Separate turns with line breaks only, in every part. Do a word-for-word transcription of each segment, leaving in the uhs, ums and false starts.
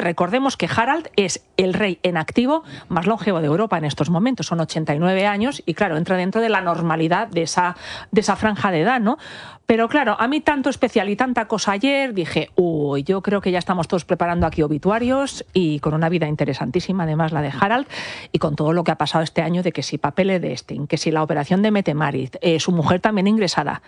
Entonces recordemos que Harald es el rey en activo más longevo de Europa en estos momentos, son ochenta y nueve años y claro, entra dentro de la normalidad de esa, de esa franja de edad, ¿no? Pero claro, a mí tanto especial y tanta cosa ayer, dije, uy, yo creo que ya estamos todos preparando aquí obituarios y con una vida interesantísima, además la de Harald, y con todo lo que ha pasado este año de que si papeles de Sting, que si la operación de Mette-Marit, eh, su mujer también ingresada.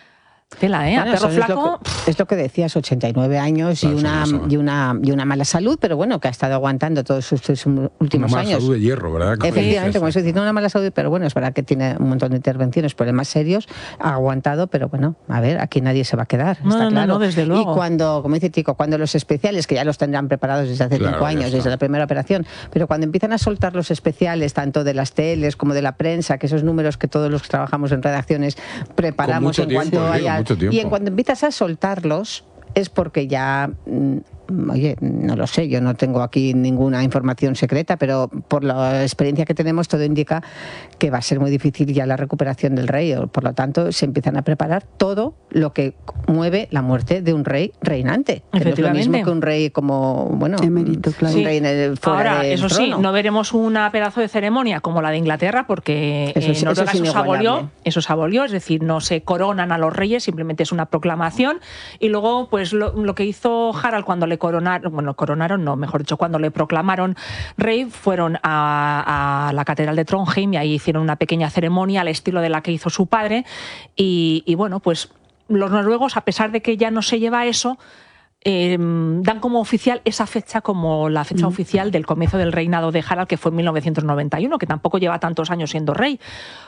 Tela, ¿eh?
Bueno,
a perro
es
flaco.
Lo que, es lo que decías, ochenta y nueve años y, una, y, una, y una mala salud, pero bueno, que ha estado aguantando todos estos últimos
una mala
años.
salud de hierro, ¿verdad? Como
Efectivamente, como eso dice, no una mala salud, pero bueno, es verdad que tiene un montón de intervenciones, problemas serios, ha aguantado, pero bueno, a ver, aquí nadie se va a quedar,
no,
está
no,
claro.
No, desde luego.
Y cuando, como dice Tico, cuando los especiales, que ya los tendrán preparados desde hace
claro,
cinco años, desde la primera operación, pero cuando empiezan a soltar los especiales, tanto de las teles como de la prensa, que esos números que todos los que trabajamos en redacciones preparamos en
tiempo,
cuanto haya... Y en cuando empiezas a soltarlos es porque ya, oye, no lo sé, yo no tengo aquí ninguna información secreta, pero por la experiencia que tenemos todo indica que va a ser muy difícil ya la recuperación del rey, por lo tanto se empiezan a preparar todo lo que mueve la muerte de un rey reinante, que no es lo mismo que un rey como, bueno,
emérito, claro.
un rey en el, fuera
Ahora,
del
eso
trono.
Sí, no veremos una pedazo de ceremonia como la de Inglaterra, porque
eso,
en Noruega
eso,
eso se abolió, eso se abolió, es decir, no se coronan a los reyes, simplemente es una proclamación, y luego, pues lo, lo que hizo Harald cuando le coronaron, bueno, coronaron, no, mejor dicho, cuando le proclamaron rey, fueron a, a la catedral de Trondheim y ahí hicieron una pequeña ceremonia al estilo de la que hizo su padre, y, y bueno, pues los noruegos, a pesar de que ya no se lleva eso, Eh, dan como oficial esa fecha como la fecha mm. oficial del comienzo del reinado de Harald, que fue en mil novecientos noventa y uno, que tampoco lleva tantos años siendo rey.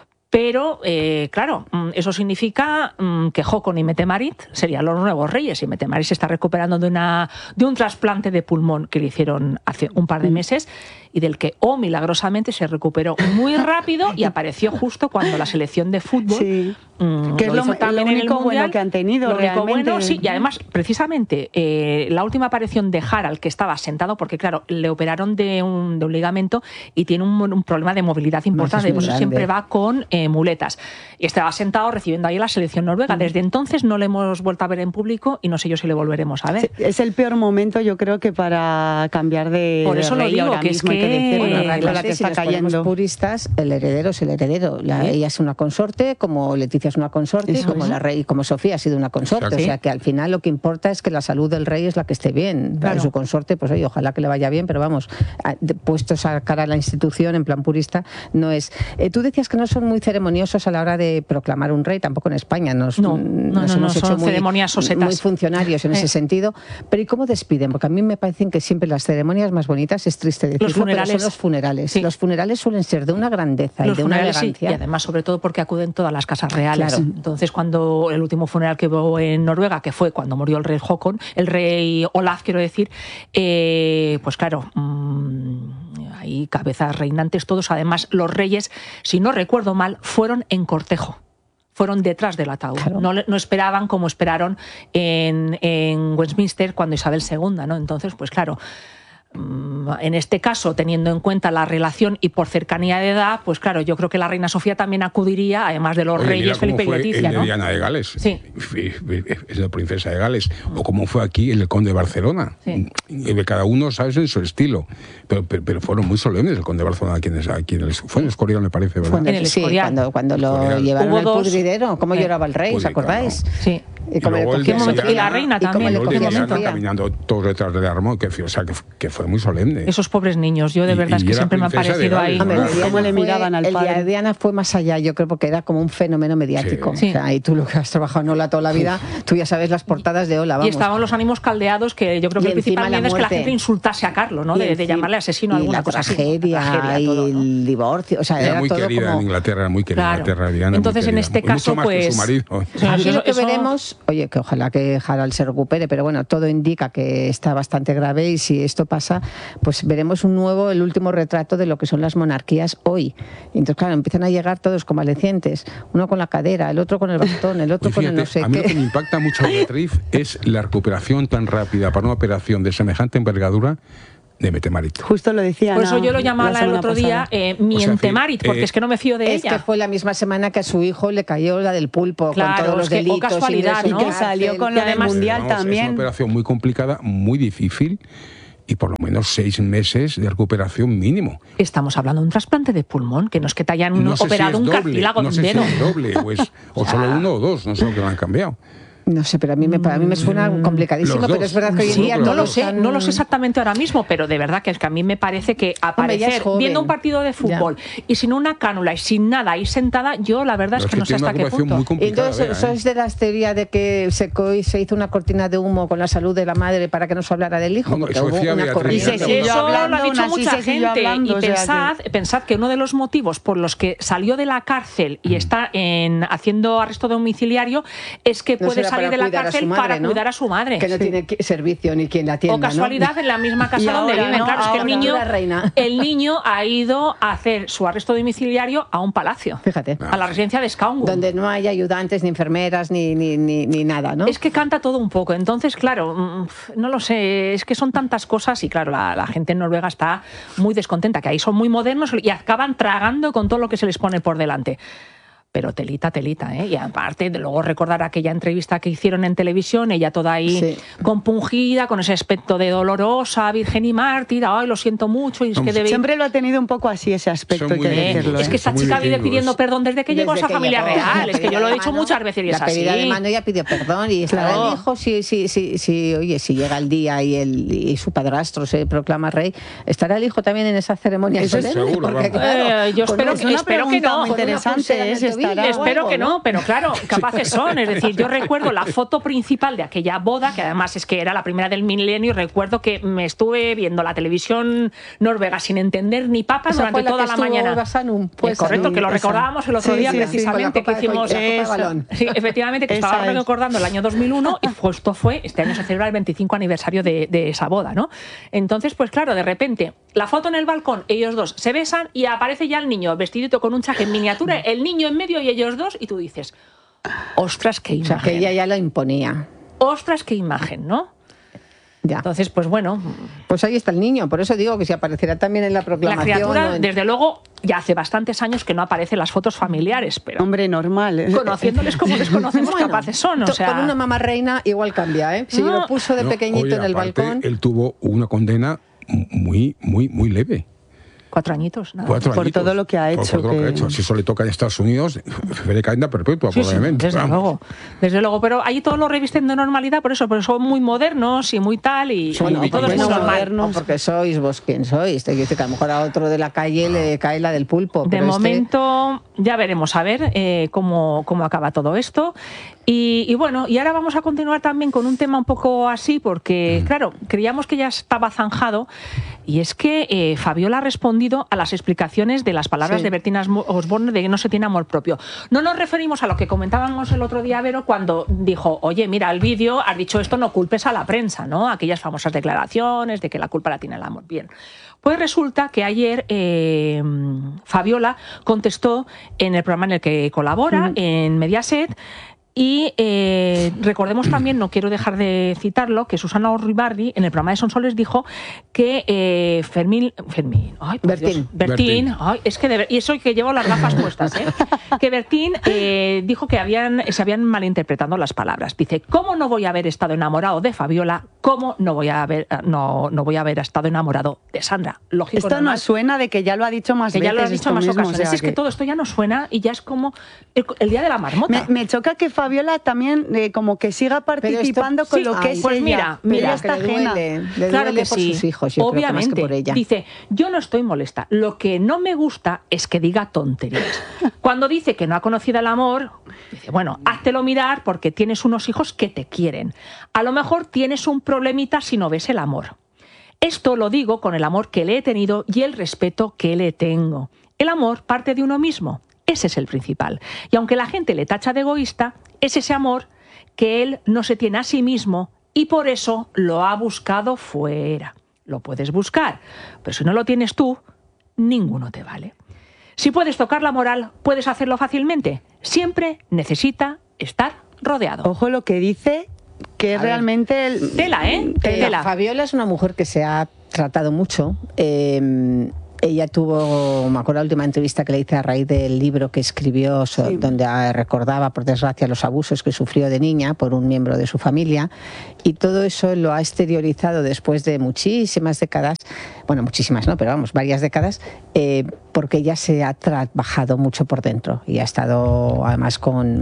Pero, eh, claro, eso significa mmm, que Håkon y Mette-Marit serían los nuevos reyes, y Mette-Marit se está recuperando de, una, de un trasplante de pulmón que le hicieron hace un par de meses y del que, oh, milagrosamente se recuperó muy rápido y apareció justo cuando la selección de fútbol...
Sí.
Mmm,
que es lo, lo, lo único bueno que han tenido
lo
realmente.
Bueno, sí, y además, precisamente, eh, la última aparición de Harald, que estaba sentado, porque claro, le operaron de un, de un ligamento y tiene un, un problema de movilidad importante, por eso siempre va con eh, muletas. Y estaba sentado recibiendo ahí la selección noruega. Desde entonces no le hemos vuelto a ver en público y no sé yo si le volveremos a ver.
Sí, es el peor momento, yo creo, que para cambiar de
Por eso
de
lo digo, que es que,
que decir, bueno,
eh,
la que está cayendo. Puristas, el heredero es el heredero. La, ¿Sí? Ella es una consorte, como Leticia es una consorte, eso como es. La rey, como Sofía ha sido una consorte. Exacto. O sea que al final lo que importa es que la salud del rey es la que esté bien. Claro. Su consorte, pues oye, ojalá que le vaya bien, pero vamos, puestos a cara a la institución en plan purista, no es. Eh, tú decías que no son muy ceremoniosos a la hora de proclamar un rey, tampoco en España. Nos,
no,
nos
no,
hemos
no,
hecho
son
muy,
ceremonias sosetas.
Muy funcionarios en eh. ese sentido. Pero ¿y cómo despiden? Porque a mí me parecen que siempre las ceremonias más bonitas, es triste decirlo,
los funerales.
Pero son los funerales.
Sí.
Los funerales suelen ser de una grandeza
los
y de una
elegancia.
Sí.
Y además, sobre todo, porque acuden todas las casas reales.
Claro.
Entonces, cuando el último funeral que hubo en Noruega, que fue cuando murió el rey Håkon, el rey Olaf, quiero decir, eh, pues claro, mmm, hay cabezas reinantes todos. Además, los reyes, si no recuerdo mal, fueron en cortejo. Fueron detrás del ataúd. Claro. No, no esperaban como esperaron en, en Westminster cuando Isabel segunda, ¿no? Entonces, pues claro, en este caso, teniendo en cuenta la relación y por cercanía de edad, pues claro, yo creo que la reina Sofía también acudiría, además de los Oye, reyes Felipe y Leticia,
el
¿no?
de Diana de Gales,
sí.
es la princesa de Gales, o como fue aquí el conde de Barcelona. Sí. Cada uno, ¿sabes?, en su estilo. Pero, pero, pero fueron muy solemnes el conde de Barcelona, quien es, aquí en el, fue en el Escorial, me parece, ¿verdad?
En el sí, cuando, cuando lo Escorial. llevaron Hubo al dos, pudridero, cómo eh, lloraba el rey, ¿os acordáis?
Sí.
Y, como
y,
le
el
momento, y la reina también.
Y el de caminando todos detrás del arma, que, o sea, que, que fue muy solemne.
Esos pobres niños, yo de verdad y, y es que siempre me han parecido ahí.
Cómo le miraban al padre. El día de Diana fue más allá, yo creo, porque era como un fenómeno mediático. Sí. O sea, y tú lo que has trabajado en Ola toda la vida, Uf. tú ya sabes las portadas de Ola, vamos.
Y estaban los ánimos caldeados, que yo creo que el principal miedo es que la gente insultase a Carlos, ¿no? De, de llamarle asesino a alguna cosa así.
Tragedia, la tragedia, y todo, ¿no? El divorcio, o sea,
era,
era
muy
todo
querida
como...
en Inglaterra, muy querida en Inglaterra, Diana.
Entonces, en este caso, pues...
Aquí lo que veremos, oye, que ojalá que Harald se recupere, pero bueno, todo indica que está bastante grave y si esto pasa, pues veremos un nuevo, el último retrato de lo que son las monarquías hoy. Y entonces, claro, empiezan a llegar todos convalecientes, uno con la cadera, el otro con el bastón, el otro
pues fíjate,
con el no sé
a mí
qué.
Lo que me impacta mucho, Beatriz, es la recuperación tan rápida para una operación de semejante envergadura de Mette-Marit.
Justo lo decía.
Por eso yo lo llamaba el otro día eh, Miente-Marit, porque eh, es que no me fío de
es
ella.
Es que fue la misma semana que a su hijo le cayó la del pulpo,
claro,
con todos los
que,
delitos.
O casualidad,
y
¿no?
que salió con lo del mundial
vamos,
también.
Es una operación muy complicada, muy difícil. y por lo menos seis meses de recuperación mínimo.
Estamos hablando de un trasplante de pulmón, que no es que te hayan no operado si un doble, cartílago
no
de un dedo.
No sé si es doble, o, es, o solo uno o dos, no sé lo que lo han cambiado.
No sé, pero a mí me, a mí me suena complicadísimo, pero es verdad que hoy en
sí,
día...
No lo sé, tan... no lo sé exactamente ahora mismo, pero de verdad que es que a mí me parece que aparecer Hombre, viendo un partido de fútbol ya. y sin una cánula y sin nada ahí sentada, yo la verdad es, es que, que no sé hasta qué punto.
Entonces, ¿sois ¿eh? de las teorías de que se, se hizo una cortina de humo con la salud de la madre para que no se hablara del hijo?
No, no,
porque
eso
hubo una cortina.
Eso lo ha dicho mucha gente. Hablando, y pensad, que... pensad que uno de los motivos por los que salió de la cárcel y está en, haciendo arresto domiciliario es que puede salir de la cárcel para ¿no? cuidar a su madre.
Que no sí. tiene servicio ni quien la atienda.
O casualidad, ¿no? en la misma casa donde ahora, viven. ¿no? Claro, es que el niño, el niño ha ido a hacer su arresto domiciliario a un palacio.
Fíjate.
A la residencia de Skaunum.
Donde no hay ayudantes, ni enfermeras, ni, ni, ni, ni nada, ¿no?
Es que canta todo un poco. Entonces, claro, no lo sé, es que son tantas cosas y, claro, la, la gente en Noruega está muy descontenta, que ahí son muy modernos y acaban tragando con todo lo que se les pone por delante. Pero telita, telita, ¿eh? Y aparte, de luego recordar aquella entrevista que hicieron en televisión, ella toda ahí sí. compungida, con ese aspecto de dolorosa, virgen y mártir, ay, lo siento mucho. Y es que debe...
Siempre lo ha tenido un poco así ese aspecto, hay que decirlo. ¿eh?
Es que esta chica vive pidiendo perdón desde que desde llegó a esa familia llegó, real, es que yo lo he dicho mano, muchas veces y es
la
así.
La pedida de mano ella pidió perdón y estará claro. el hijo, si, si, si, si, oye, si llega el día y, el, y su padrastro se proclama rey, ¿estará el hijo también en esa ceremonia?
Eso es seguro,
porque, claro,
eh, yo espero, que, espero que no.
Interesante es estará
Espero que no. Pero claro, capaces son. Es decir, yo recuerdo la foto principal de aquella boda, que además es que era la primera del milenio, y recuerdo que me estuve viendo la televisión noruega sin entender ni papas
Esa
durante toda
la,
la mañana.
Basanum,
pues, correcto, que lo recordábamos el otro
sí,
día
sí,
precisamente,
sí,
que hicimos...
Sí,
efectivamente, que esa estaba es. recordando el año dos mil uno y justo fue, este año se celebra el veinticinco aniversario de, de esa boda, ¿no? Entonces, pues claro, de repente, la foto en el balcón, ellos dos se besan y aparece ya el niño vestidito con un traje en miniatura, el niño en medio y ellos dos, y tú dices... Ostras, qué imagen.
O sea, que ella ya la imponía.
Ostras, qué imagen, ¿no?
Ya.
Entonces, pues bueno.
Pues ahí está el niño, por eso digo que si aparecerá también en la proclamación.
La criatura,
en...
desde luego, ya hace bastantes años que no aparecen las fotos familiares, pero...
Hombre, normal.
Conociéndoles como les conocemos, bueno, capaces son, o sea...
Con una mamá reina igual cambia, ¿eh? Si no, lo puso de no, pequeñito oye, en el
aparte,
balcón...
él tuvo una condena muy, muy, muy leve.
Cuatro añitos, nada.
Cuatro
por
añitos,
todo lo que ha hecho.
Por, por todo
que...
lo que ha hecho. Si eso le toca en Estados Unidos, de cadena perpetua,
sí,
probablemente.
Sí, desde
vamos.
luego. Desde luego, pero ahí todos lo revisten de normalidad, por eso, porque son muy modernos y muy tal, y
bueno,
y todo es muy normal.
Porque sois vos quien sois. Te dice que a lo mejor a otro de la calle le cae la del pulpo.
De
pero
momento, este... ya veremos a ver eh, cómo, cómo acaba todo esto. Y, y bueno, y ahora vamos a continuar también con un tema un poco así, porque, claro, creíamos que ya estaba zanjado, y es que eh, Fabiola ha respondido a las explicaciones de las palabras sí. de Bertín Osborne de que no se tiene amor propio. No nos referimos a lo que comentábamos el otro día, Vero, cuando dijo, oye, mira, el vídeo, has dicho esto, no culpes a la prensa, ¿no? Aquellas famosas declaraciones de que la culpa la tiene el amor. Bien. Pues resulta que ayer eh, Fabiola contestó en el programa en el que colabora, mm. en Mediaset. Y eh, recordemos también, no quiero dejar de citarlo, que Susana Uribarri en el programa de Sonsoles dijo que eh, Fermín... Fermín ay,
Bertín.
Dios, Bertín, Bertín. Ay, es que de, y eso que llevo las gafas puestas, ¿eh? Que Bertín eh, dijo que habían, se habían malinterpretado las palabras. Dice, ¿cómo no voy a haber estado enamorado de Fabiola? ¿Cómo no voy a haber, no, no voy a haber estado enamorado de Sandra? Lógico.
Esto
normal,
no suena de que ya lo ha dicho más
que
veces.
Ya lo ha dicho más
mismo,
ocasiones. O sea, es que... que todo esto ya no suena y ya es como el, el día de la marmota.
Me, me choca que Fabiola también eh, como que siga participando esto, con sí, lo que ay, es
pues
ella.
Mira,
mira,
ella
está ajena. Le duele, le
claro
duele
que
por
sí.
sus hijos, yo
obviamente.
Creo que más que por ella.
Dice, yo no estoy molesta. Lo que no me gusta es que diga tonterías. Cuando dice que no ha conocido el amor, dice, bueno, háztelo mirar porque tienes unos hijos que te quieren. A lo mejor tienes un problemita si no ves el amor. Esto lo digo con el amor que le he tenido y el respeto que le tengo. El amor parte de uno mismo. Ese es el principal. Y aunque la gente le tacha de egoísta, es ese amor que él no se tiene a sí mismo y por eso lo ha buscado fuera. Lo puedes buscar, pero si no lo tienes tú, ninguno te vale. Si puedes tocar la moral, puedes hacerlo fácilmente. Siempre necesita estar rodeado.
Ojo lo que dice, que es realmente... El...
Tela, ¿eh? Tela.
Fabiola es una mujer que se ha tratado mucho. Eh, ella tuvo, me acuerdo la última entrevista que le hice a raíz del libro que escribió, so, sí. donde recordaba, por desgracia, los abusos que sufrió de niña por un miembro de su familia, y todo eso lo ha exteriorizado después de muchísimas décadas, bueno, muchísimas no, pero vamos, varias décadas, eh, porque ella se ha trabajado mucho por dentro y ha estado además con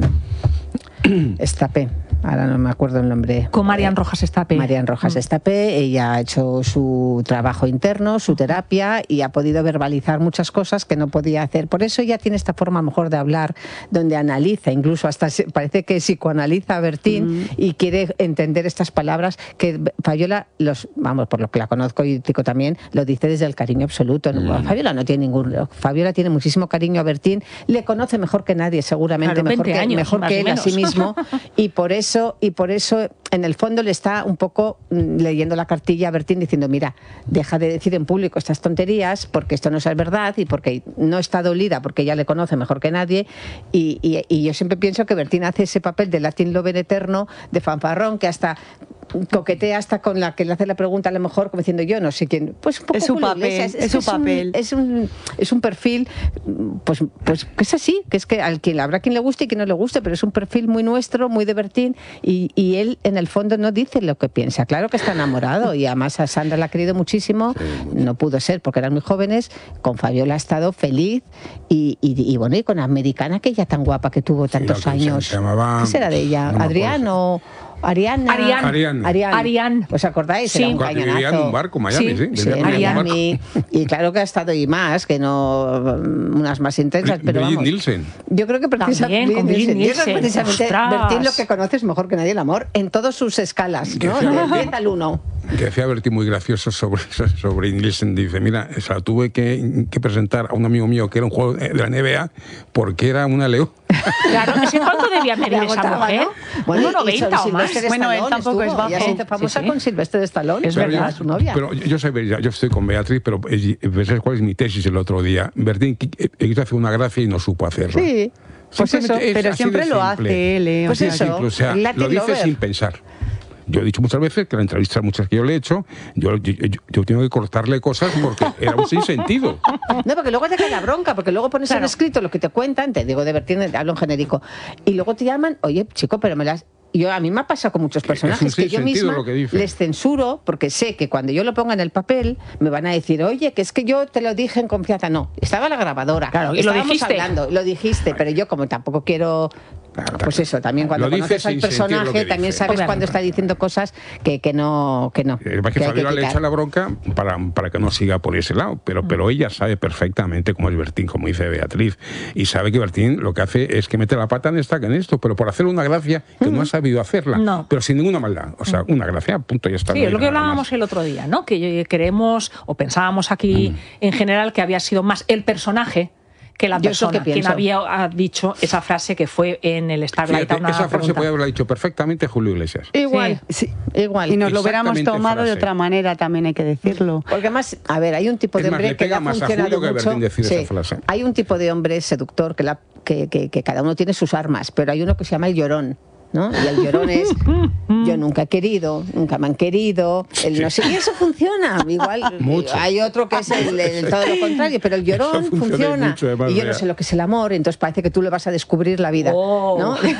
Estapé, ahora no me acuerdo el nombre.
Con Marian Rojas Estapé.
Marian Rojas Estapé, ella ha hecho su trabajo interno, su terapia, y ha podido verbalizar muchas cosas que no podía hacer. Por eso ella tiene esta forma mejor de hablar, donde analiza, incluso hasta parece que psicoanaliza a Bertín mm. y quiere entender estas palabras que Fabiola, los, vamos, por lo que la conozco y Tico también, lo dice desde el cariño absoluto. Mm. Fabiola no tiene ningún... Fabiola tiene muchísimo cariño a Bertín, le conoce mejor que nadie, seguramente, claro, mejor, que, años, mejor que él a sí mismo. Y por eso, y por eso en el fondo le está un poco mm, leyendo la cartilla a Bertín diciendo, mira, deja de decir en público estas tonterías porque esto no es verdad y porque no está dolida, porque ella le conoce mejor que nadie, y, y, y yo siempre pienso que Bertín hace ese papel de Latin Lover eterno, de fanfarrón, que hasta coquetea hasta con la que le hace la pregunta, a lo mejor como diciendo, yo no sé quién, pues un poco
es su papel, es, es,
es
su
es
papel
un, es un es un perfil, pues pues que es así, que es que al quien habrá quien le guste y quien no le guste, pero es un perfil muy nuestro, muy de Bertín, y, y él en el fondo no dice lo que piensa. Claro que está enamorado, y además a Sandra la ha querido muchísimo, sí, no pudo ser porque eran muy jóvenes. Con Fabiola ha estado feliz, y, y, y bueno, y con Americana, que ella tan guapa que tuvo tantos sí, años, se llamaba, ¿qué será de ella? No Adrián o Ariana.
Arián.
Arián.
Arián.
Arián.
¿Os acordáis?
Sí.
Era un cañonazo.
Vivía en un barco, Miami, sí.
Sí, sí, en Miami. Y claro que ha estado y más, que no unas más intensas, pero vamos.
Nielsen.
Yo creo que precisamente,
También,
Nielsen.
Nielsen.
Yo creo que precisamente Bertín lo que conoces mejor que nadie el amor, en todas sus escalas, ¿no? Del diez al uno.
Que decía Bertín muy gracioso sobre, sobre Nielsen. Dice, mira, o sea, tuve que, que presentar a un amigo mío que era un juego de la N B A porque era una león.
Claro, no sé cuánto debía medir esa mujer. ¿No? Bueno, uno noventa o más.
Bueno, él tampoco es bajo. Ya se hizo famosa sí, sí. con Silvestre de Stallone.
Es verdad,
su novia.
Pero yo, yo, sé, yo estoy con Beatriz, pero ¿sabes cuál es mi tesis el otro día? Bertín quiso hacer una gracia y no supo hacerlo.
Sí. Pues eso,
pero siempre lo hace él.
Pues eso,
o sea, lo dice sin pensar. Yo he dicho muchas veces que la entrevista muchas que yo le he hecho, yo, yo, yo, yo tengo que cortarle cosas porque era un sinsentido.
No, porque luego te cae la bronca, porque luego pones claro. en escrito lo que te cuentan, te digo de Bertín, hablo en genérico, y luego te llaman, oye, chico, pero me las... Yo, a mí me ha pasado con muchos personajes que yo misma que les censuro porque sé que cuando yo lo ponga en el papel me van a decir, oye, que es que yo te lo dije en confianza. No, estaba la grabadora,
claro, y
estábamos
lo dijiste.
hablando, lo dijiste, pero yo como tampoco quiero... Claro, pues eso, también cuando conoces al personaje también sabes Obviamente. cuando está diciendo cosas que, que no que no.
Es que, que Fabiola le echa la bronca para, para que no siga por ese lado, pero, mm. pero ella sabe perfectamente cómo es Bertín, como dice Beatriz, y sabe que Bertín lo que hace es que mete la pata en esta que en esto, pero por hacer una gracia que mm. no ha sabido hacerla,
no.
pero sin ninguna maldad, o sea, una gracia, punto, ya está.
Sí, es lo que hablábamos el otro día, ¿no? Que creemos o pensábamos aquí mm. en general que había sido más el personaje que la persona que quien había dicho esa frase que fue en el Starlight.
Fíjate, esa frase podría haberla dicho perfectamente Julio Iglesias.
Igual, sí. Sí, igual.
Y nos lo hubiéramos tomado frase. de otra manera, también hay que decirlo.
Porque además, a ver, hay un tipo de
es
hombre
más,
que le ha
más
funcionado
a
mucho.
Que decir
sí.
esa frase.
Hay un tipo de hombre seductor que, la, que, que, que cada uno tiene sus armas, pero hay uno que se llama el llorón. ¿No? Y el llorón es, yo nunca he querido, nunca me han querido, el no sé, y eso funciona, igual mucho. Hay otro que es el, el todo lo contrario, pero el llorón funciona, mucho, además, y yo no sé lo que es el amor, entonces parece que tú le vas a descubrir la vida,
oh.
¿no?
Sí,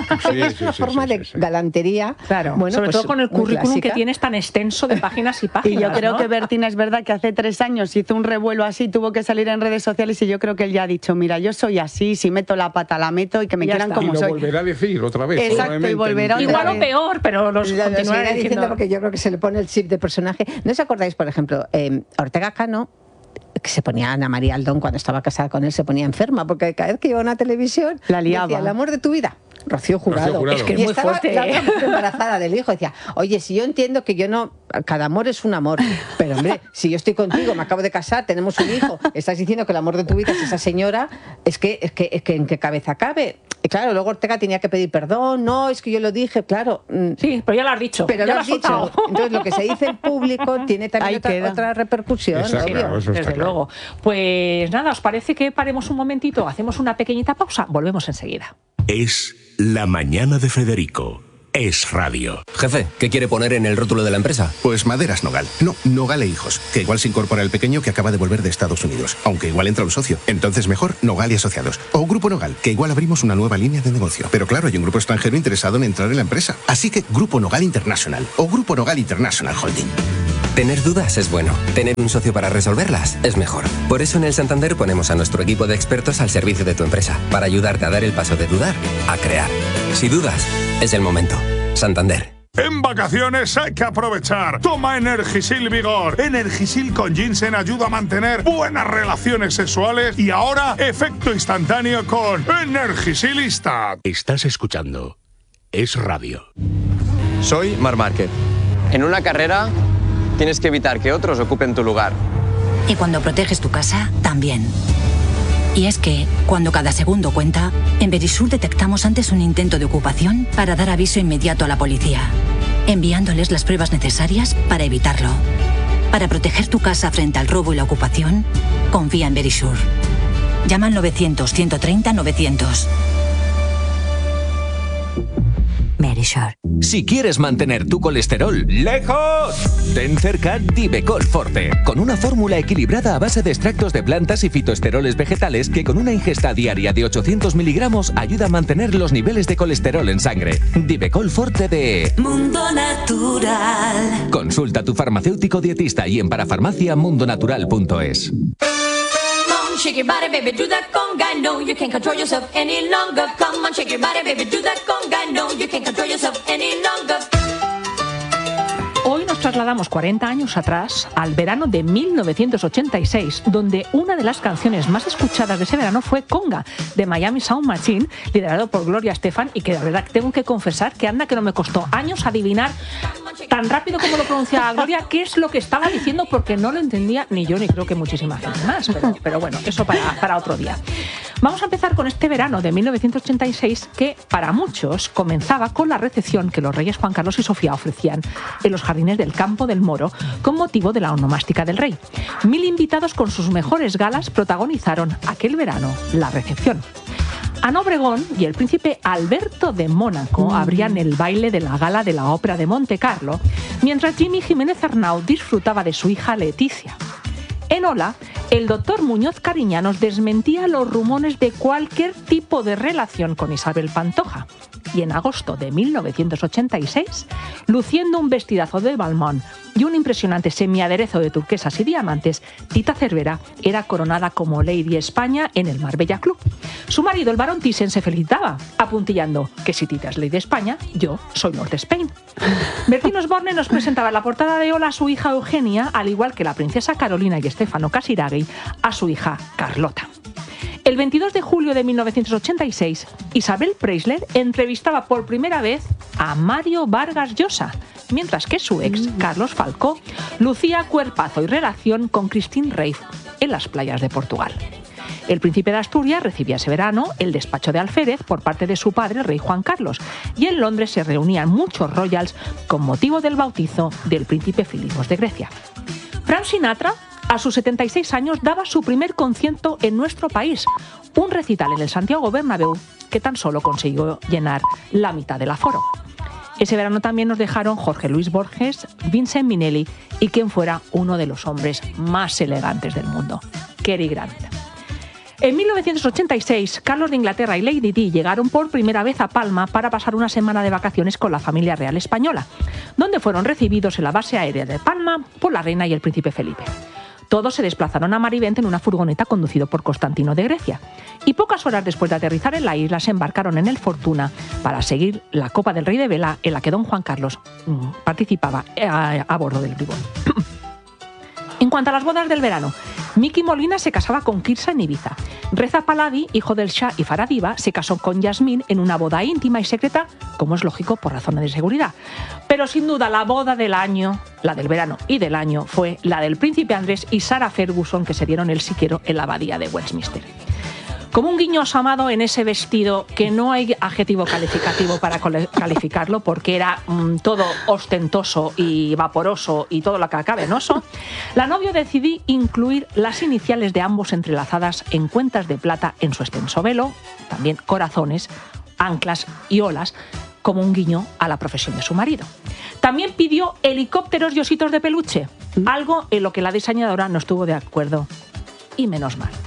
es una
sí,
forma
sí,
de
sí, sí.
galantería,
claro, bueno, sobre pues, todo con el currículum clásica. Que tienes tan extenso de páginas y páginas.
Y yo creo
¿no?
que Bertín es verdad que hace tres años hizo un revuelo así, tuvo que salir en redes sociales y yo creo que él ya ha dicho, mira, yo soy así, si meto la pata la meto y que me quieran como
y lo
soy.
volverá a decir otra vez.
Exacto, y volverá
igual o peor, pero los
lo, lo
continuará
diciendo,
diciendo
porque yo creo que se le pone el chip de personaje. ¿No os acordáis, por ejemplo, eh, Ortega Cano, que se ponía Ana María Aldón cuando estaba casada con él, se ponía enferma, porque cada vez que iba a una televisión
la liaba.
Decía, el amor de tu vida. Rocío Jurado.
Rocío Jurado.
Es que es
y
muy
estaba
fuerte.
La otra embarazada del hijo decía, oye, si yo entiendo que yo no, cada amor es un amor, pero hombre, si yo estoy contigo, me acabo de casar, tenemos un hijo, estás diciendo que el amor de tu vida es esa señora, es que, es que, es que en qué cabeza cabe. Y claro, luego Ortega tenía que pedir perdón, no, es que yo lo dije, claro.
Sí, pero ya lo has dicho.
Pero
ya
lo has dicho. Entonces lo que se dice en público tiene también otra, otra repercusión.
Está
obvio.
claro, eso está
Desde
claro.
luego. Pues nada, ¿os parece que paremos un momentito? Hacemos una pequeñita pausa, volvemos enseguida.
Es La Mañana de Federico, Es Radio.
Jefe, ¿qué quiere poner en el rótulo de la empresa?
Pues Maderas Nogal. No, Nogal e Hijos. Que igual se incorpora el pequeño que acaba de volver de Estados Unidos. Aunque igual entra un socio. Entonces mejor Nogal y Asociados. O Grupo Nogal, que igual abrimos una nueva línea de negocio. Pero claro, hay un grupo extranjero interesado en entrar en la empresa. Así que Grupo Nogal International. O Grupo Nogal International Holding.
Tener dudas es bueno. Tener un socio para resolverlas es mejor. Por eso en el Santander ponemos a nuestro equipo de expertos al servicio de tu empresa. Para ayudarte a dar el paso de dudar a crear. Si dudas, es el momento. Santander.
En vacaciones hay que aprovechar. Toma Energisil Vigor. Energisil con ginseng ayuda a mantener buenas relaciones sexuales y ahora efecto instantáneo con Energisilista.
Estás escuchando Es Radio.
Soy Marc Márquez. En una carrera tienes que evitar que otros ocupen tu lugar.
Y cuando proteges tu casa, también. Y es que, cuando cada segundo cuenta, en Verisur detectamos antes un intento de ocupación para dar aviso inmediato a la policía, enviándoles las pruebas necesarias para evitarlo. Para proteger tu casa frente al robo y la ocupación, confía en Verisur. Llama al novecientos, ciento treinta, novecientos. Verisur.
Si quieres mantener tu colesterol lejos, ten cerca Divecol Forte, con una fórmula equilibrada a base de extractos de plantas y fitoesteroles vegetales que con una ingesta diaria de ochocientos miligramos ayuda a mantener los niveles de colesterol en sangre. Divecol Forte de
Mundo Natural.
Consulta a tu farmacéutico dietista y en parafarmacia mundonatural punto es.
Shake your body, baby, do that conga. No, you can't control yourself any longer. Come on, shake your body, baby, do that conga. No, you can't control yourself any longer.
Hoy nos trasladamos cuarenta años atrás, al verano de mil novecientos ochenta y seis, donde una de las canciones más escuchadas de ese verano fue Conga, de Miami Sound Machine, liderado por Gloria Estefan, y que la verdad tengo que confesar que anda que no me costó años adivinar tan rápido como lo pronunciaba Gloria qué es lo que estaba diciendo, porque no lo entendía ni yo ni creo que muchísima gente más, pero, pero bueno, eso para, para otro día. Vamos a empezar con este verano de mil novecientos ochenta y seis, que para muchos comenzaba con la recepción que los reyes Juan Carlos y Sofía ofrecían en los jardines del Campo del Moro con motivo de la onomástica del rey. Mil invitados con sus mejores galas protagonizaron aquel verano la recepción. Ana Obregón y el príncipe Alberto de Mónaco abrían el baile de la gala de la Ópera de Monte Carlo, mientras Jimmy Jiménez Arnau disfrutaba de su hija Leticia. En Hola, el doctor Muñoz Cariñanos desmentía los rumores de cualquier tipo de relación con Isabel Pantoja. Y en agosto de mil novecientos ochenta y seis, luciendo un vestidazo de Balmain y un impresionante semiaderezo de turquesas y diamantes, Tita Cervera era coronada como Lady España en el Marbella Club. Su marido, el barón Thyssen, se felicitaba, apuntillando que si Tita es Lady España, yo soy Lord Spain. Bertín Osborne nos presentaba en la portada de Hola a su hija Eugenia, al igual que la princesa Carolina y Stefano Casiraghi a su hija Carlota. El veintidós de julio de mil novecientos ochenta y seis, Isabel Preisler entrevistaba por primera vez a Mario Vargas Llosa, mientras que su ex, Carlos Falcó, lucía cuerpazo y relación con Christine Reif en las playas de Portugal. El príncipe de Asturias recibía ese verano el despacho de alférez por parte de su padre, el rey Juan Carlos, y en Londres se reunían muchos royals con motivo del bautizo del príncipe Filipos de Grecia. Frank Sinatra, a sus setenta y seis años, daba su primer concierto en nuestro país, un recital en el Santiago Bernabéu que tan solo consiguió llenar la mitad del aforo. Ese verano también nos dejaron Jorge Luis Borges, Vincent Minnelli y quien fuera uno de los hombres más elegantes del mundo, Cary Grant. En mil novecientos ochenta y seis, Carlos de Inglaterra y Lady Di llegaron por primera vez a Palma para pasar una semana de vacaciones con la familia real española, donde fueron recibidos en la base aérea de Palma por la reina y el príncipe Felipe. Todos se desplazaron a Marivent en una furgoneta conducido por Constantino de Grecia. Y pocas horas después de aterrizar en la isla se embarcaron en el Fortuna para seguir la Copa del Rey de Vela en la que don Juan Carlos mmm, participaba a, a bordo del Bribón. En cuanto a las bodas del verano, Miki Molina se casaba con Kirsa en Ibiza. Reza Pahlavi, hijo del Shah y Faradiva, se casó con Yasmín en una boda íntima y secreta, como es lógico por razones de seguridad. Pero sin duda la boda del año, la del verano y del año, fue la del príncipe Andrés y Sarah Ferguson, que se dieron el sí quiero en la abadía de Westminster. Como un guiño asamado en ese vestido, que no hay adjetivo calificativo para calificarlo porque era mmm, todo ostentoso y vaporoso y todo lo que acabe en oso, la novia decidió incluir las iniciales de ambos entrelazadas en cuentas de plata en su extenso velo, también corazones, anclas y olas, como un guiño a la profesión de su marido. También pidió helicópteros y ositos de peluche, algo en lo que la diseñadora no estuvo de acuerdo. Y menos mal.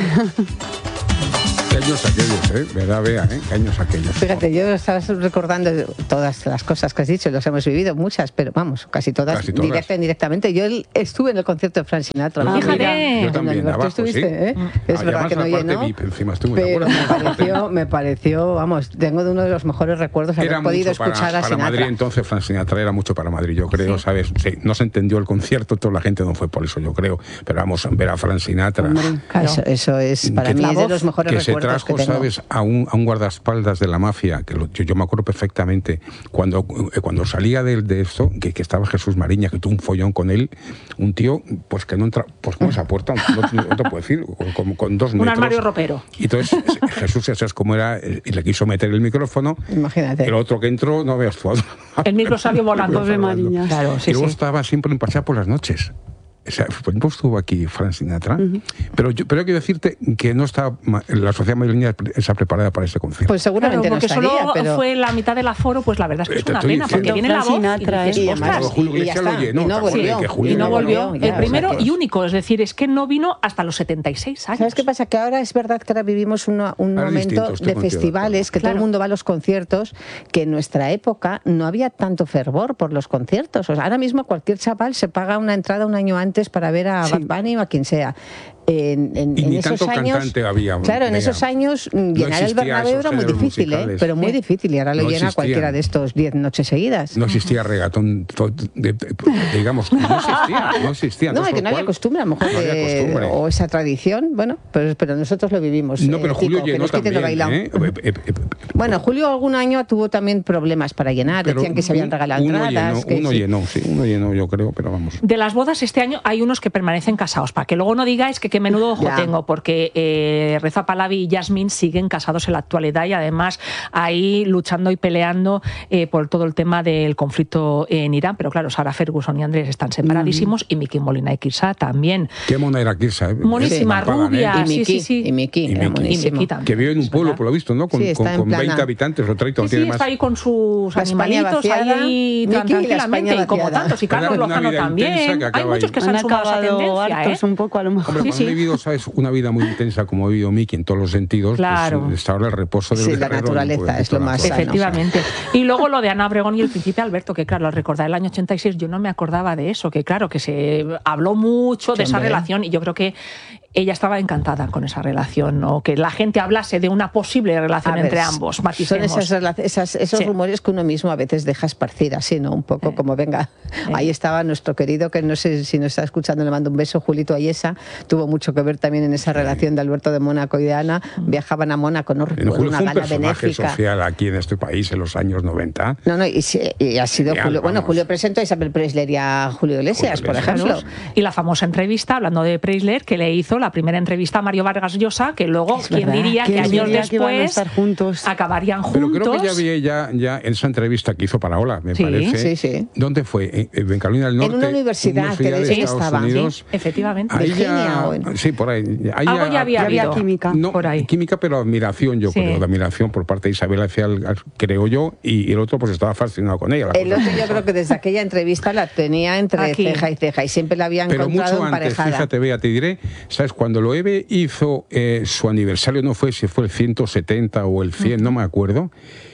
Qué años aquellos, ¿eh? ¿Verdad, Bea? ¿eh? Qué años aquellos.
Fíjate, yo estaba recordando todas las cosas que has dicho, los hemos vivido, muchas, pero vamos, casi todas,
Casi todas.
directa e indirectamente. Yo estuve en el concierto de Frank Sinatra.
Ah, fíjate.
Yo también,
Alberto,
abajo,
estuviste,
sí.
¿eh? Es
Ah,
verdad que no
aparte
llenó,
vi, encima estoy muy de
pero
acuerdo.
me pareció, me pareció, vamos, tengo de uno de los mejores recuerdos haber
Era
podido
mucho para,
escuchar a
para
Sinatra.
Madrid, entonces Frank Sinatra era mucho para Madrid, yo creo,
Sí.
¿sabes? Sí, no se entendió el concierto, toda la gente no fue por eso, yo creo. Pero vamos a ver a Frank Sinatra.
Claro. Eso, eso es, para
que,
mí, es de los mejores
que se
recuerdos
trajo,
que tengo.
¿sabes? A un, a un guardaespaldas de la mafia, que lo, yo, yo me acuerdo perfectamente, cuando, eh, cuando salía de, de esto, que, que estaba Jesús Mariña, que tuvo un follón con él, un tío, pues que no entra, pues con esa puerta, no, no te puedo decir, con, con, con dos metros.
Un armario ropero.
Y entonces Jesús, ya sabes cómo era, y le quiso meter el micrófono.
Imagínate.
El otro que entró, no veas tú.
El micro salió volando.
Pobre Mariña.
Claro, sí,
y luego
sí.
estaba siempre en paseo por las noches. O sea, por ejemplo, estuvo aquí Frank Sinatra, uh-huh. pero yo pero quiero decirte que no está la sociedad madrileña está preparada para este concierto.
Pues seguramente
claro, porque
no estaría,
solo
pero...
fue la mitad del aforo, pues la verdad es que es una pena, porque viene la voz
Sinatra,
y dices,
y
ostras,
además,
Julio
y ya
Iglesias lo
está,
llenó,
y no volvió,
que Julio
y no volvió.
ya,
El primero
o sea que-
y único, es decir, es que no vino hasta los setenta y seis años.
¿Sabes qué pasa? Que ahora es verdad que ahora vivimos una- un
Ahora es
momento
distinto, estoy
de
contigo de
festivales, que
Claro.
todo el mundo va a los conciertos, que en nuestra época no había tanto fervor por los conciertos. O sea, ahora mismo cualquier chaval se paga una entrada un año antes para ver a
Sí.
Bad Bunny o a quien sea. En, en,
Y
en
ni
esos
tanto
años,
cantante había,
claro, en
venga.
esos años mm, llenar el
existía
Bernabéu
esos
era muy
géneros
difícil, ¿eh?
musicales.
Pero muy
Sí.
difícil, y ahora lo
No
llena
existían.
cualquiera de estos diez noches seguidas.
No existía reggaetón, to- de- de- de- digamos, no existía, no existía.
No,
entonces,
es que
con
no
lo
había
cual,
costumbre, a lo mejor,
no había
de-
costumbre.
o esa tradición, bueno, pero, pero nosotros lo vivimos.
No,
eh,
pero
Kiko,
Julio
que
llenó
nos quiten lo
también,
bailado.
¿eh? Eh, eh, eh,
Bueno, Julio algún año tuvo también problemas para llenar,
pero
decían que se habían
un-
regalado
uno
entradas.
llenó,
que
uno
sí.
llenó, sí, uno llenó, yo creo, pero vamos.
De las bodas este año hay unos que permanecen casados, para que luego no digáis que qué menudo ojo
Ya.
tengo, porque eh, Reza Pahlavi y Yasmín siguen casados en la actualidad y además ahí luchando y peleando eh, por todo el tema del conflicto en Irán. Pero claro, Sarah Ferguson y Andrés están separadísimos y Miki Molina y Kirsa también.
Qué mona era Kirsa, ¿eh?
Monísima,
Ese Pagan, ¿eh?
rubia,
Y
sí,
Miki,
sí, sí.
y Miki,
Y
era
Miki.
monísimo.
Y Miki también.
Que vive en un
Es
pueblo,
verdad.
por lo visto, ¿no? Con,
Sí, está
con,
en
con
plana.
veinte habitantes o treinta,
Sí,
no
sí,
tiene más.
está ahí con sus
La España
animalitos
vaciada.
ahí
Miki y la
tranquilamente,
España
y como
vaciada.
tantos, y Carlos
Una
Lozano
vida intensa
también.
que
Hay
acaba
muchos
ahí.
que se
Han
han sumado a esa
acabado
tendencia,
hartos
¿eh?
un poco, a lo mejor.
Hombre,
Sí,
cuando
sí.
he vivido, ¿sabes? Una vida muy intensa como ha vivido Miki en todos los sentidos,
Claro.
pues está ahora el reposo del
Sí, la
guerrero,
naturaleza
pues,
es lo
toda la
más
cosa.
sano.
Efectivamente. Y luego lo de Ana Obregón y el príncipe Alberto, que claro, al recordar el año ochenta y seis, yo no me acordaba de eso, que claro, que se habló mucho de
Sí,
esa
hombre.
relación y yo creo que ella estaba encantada con esa relación, o que la gente hablase de una posible relación
A ver,
entre ambos.
son
Maticemos.
esas, rela- esas- esos
Sí.
rumores que uno mismo a veces deja esparcir así, ¿no? Un poco
Sí.
como, venga,
Sí.
ahí estaba nuestro querido, que no sé si nos está escuchando, le mando un beso, Julito Ayesa, tuvo mucho que ver también en esa relación de Alberto de Mónaco y de Ana, viajaban a Mónaco, no
Bueno,
recuerdo,
Julio
una
fue un
gala
personaje
benéfica.
social aquí en este país en los años noventa.
No, no, y, sí, y ha sido
Real,
Julio, bueno,
vamos.
Julio presentó a Isabel Preisler y a Julio Iglesias,
Julio
por
Iglesias.
ejemplo.
Y la famosa entrevista, hablando de Preisler, que le hizo la primera entrevista a Mario Vargas Llosa, que luego,
Es
quien
verdad.
diría que
¿Quién
años
diría que iban a
después
estar juntos?
acabarían
Pero
juntos.
creo que ya vi ya, ya en esa entrevista que hizo para Ola, me
Sí,
parece.
sí, sí.
¿Dónde fue? En, en Carolina del
En
Norte.
una universidad
una
que
de
de-
Estados
estaba, sí,
Unidos.
Efectivamente.
Ahí
Virginia
ya-
o en-
Sí, por ahí. Ahí
Algo ya había
había
habido.
química.
No,
por ahí.
química, pero admiración, yo
Sí.
creo, de admiración por parte de Isabel hacia el, al- creo yo, y, y el otro pues estaba fascinado con ella. la
El
cosa.
otro yo creo que desde aquella entrevista la tenía entre
Aquí.
ceja y ceja y siempre la había
Pero
encontrado
mucho antes,
emparejada.
fíjate, Bea, te diré, ¿sabes? Cuando Loewe hizo eh, su aniversario, no fue si fue el ciento setenta o el cien, no me acuerdo,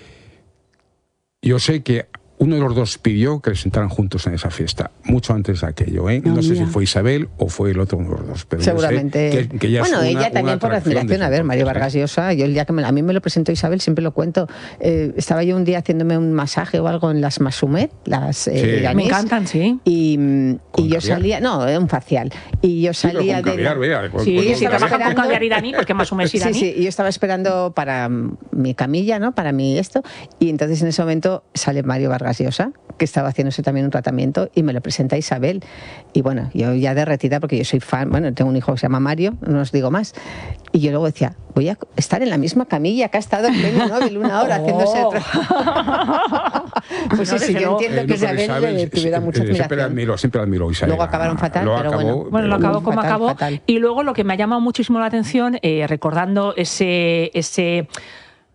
yo sé que uno de los dos pidió que le sentaran juntos en esa fiesta, mucho antes de aquello, ¿eh?
Ah,
No sé
mira.
si fue Isabel o fue el otro uno de los dos. Pero yo sé
Seguramente.
que- que ya es
bueno,
una-
ella
una
también por
atracción
admiración.
de
A ver,
ese
Mario
entonces,
Vargas Llosa, yo el día que me- a mí me lo presentó Isabel, siempre lo cuento. eh, estaba yo un día haciéndome un masaje o algo en las Masumet, las eh,
Sí.
iraníes,
Me encantan, sí.
Y,
¿Con
y yo
caviar?
salía, no, era un facial. Y yo
Sí, pero
salía
con
de.
caviar, Bea, con-
Sí,
con-
sí,
estaba
trabajan con
esperando-
caviar iraní, porque más o menos
Sí,
iraní.
sí, y yo estaba esperando para mm, mi camilla, ¿no? Para mi esto. Y entonces en ese momento sale Mario Vargas Llosa, que estaba haciéndose también un tratamiento, y me lo presenta Isabel. Y bueno, yo ya derretida, porque yo soy fan, bueno, tengo un hijo que se llama Mario, no os digo más. Y yo luego decía, voy a estar en la misma camilla que ha estado el premio Nobel una hora haciéndose el
Oh.
tra- Pues
No,
sí, sí,
desde
yo
luego.
entiendo
Eh,
que
no, pero
Isabel
Isabel,
le
sí,
tuviera
sí,
mucha
eh, Siempre la
admiración.
admiro, siempre la admiro Isabel.
Luego acabaron fatal,
Luego
pero
acabó,
bueno.
Bueno, lo
pero-
acabó como
fatal,
acabó.
fatal.
Y luego lo que me ha llamado muchísimo la atención, eh, recordando ese, ese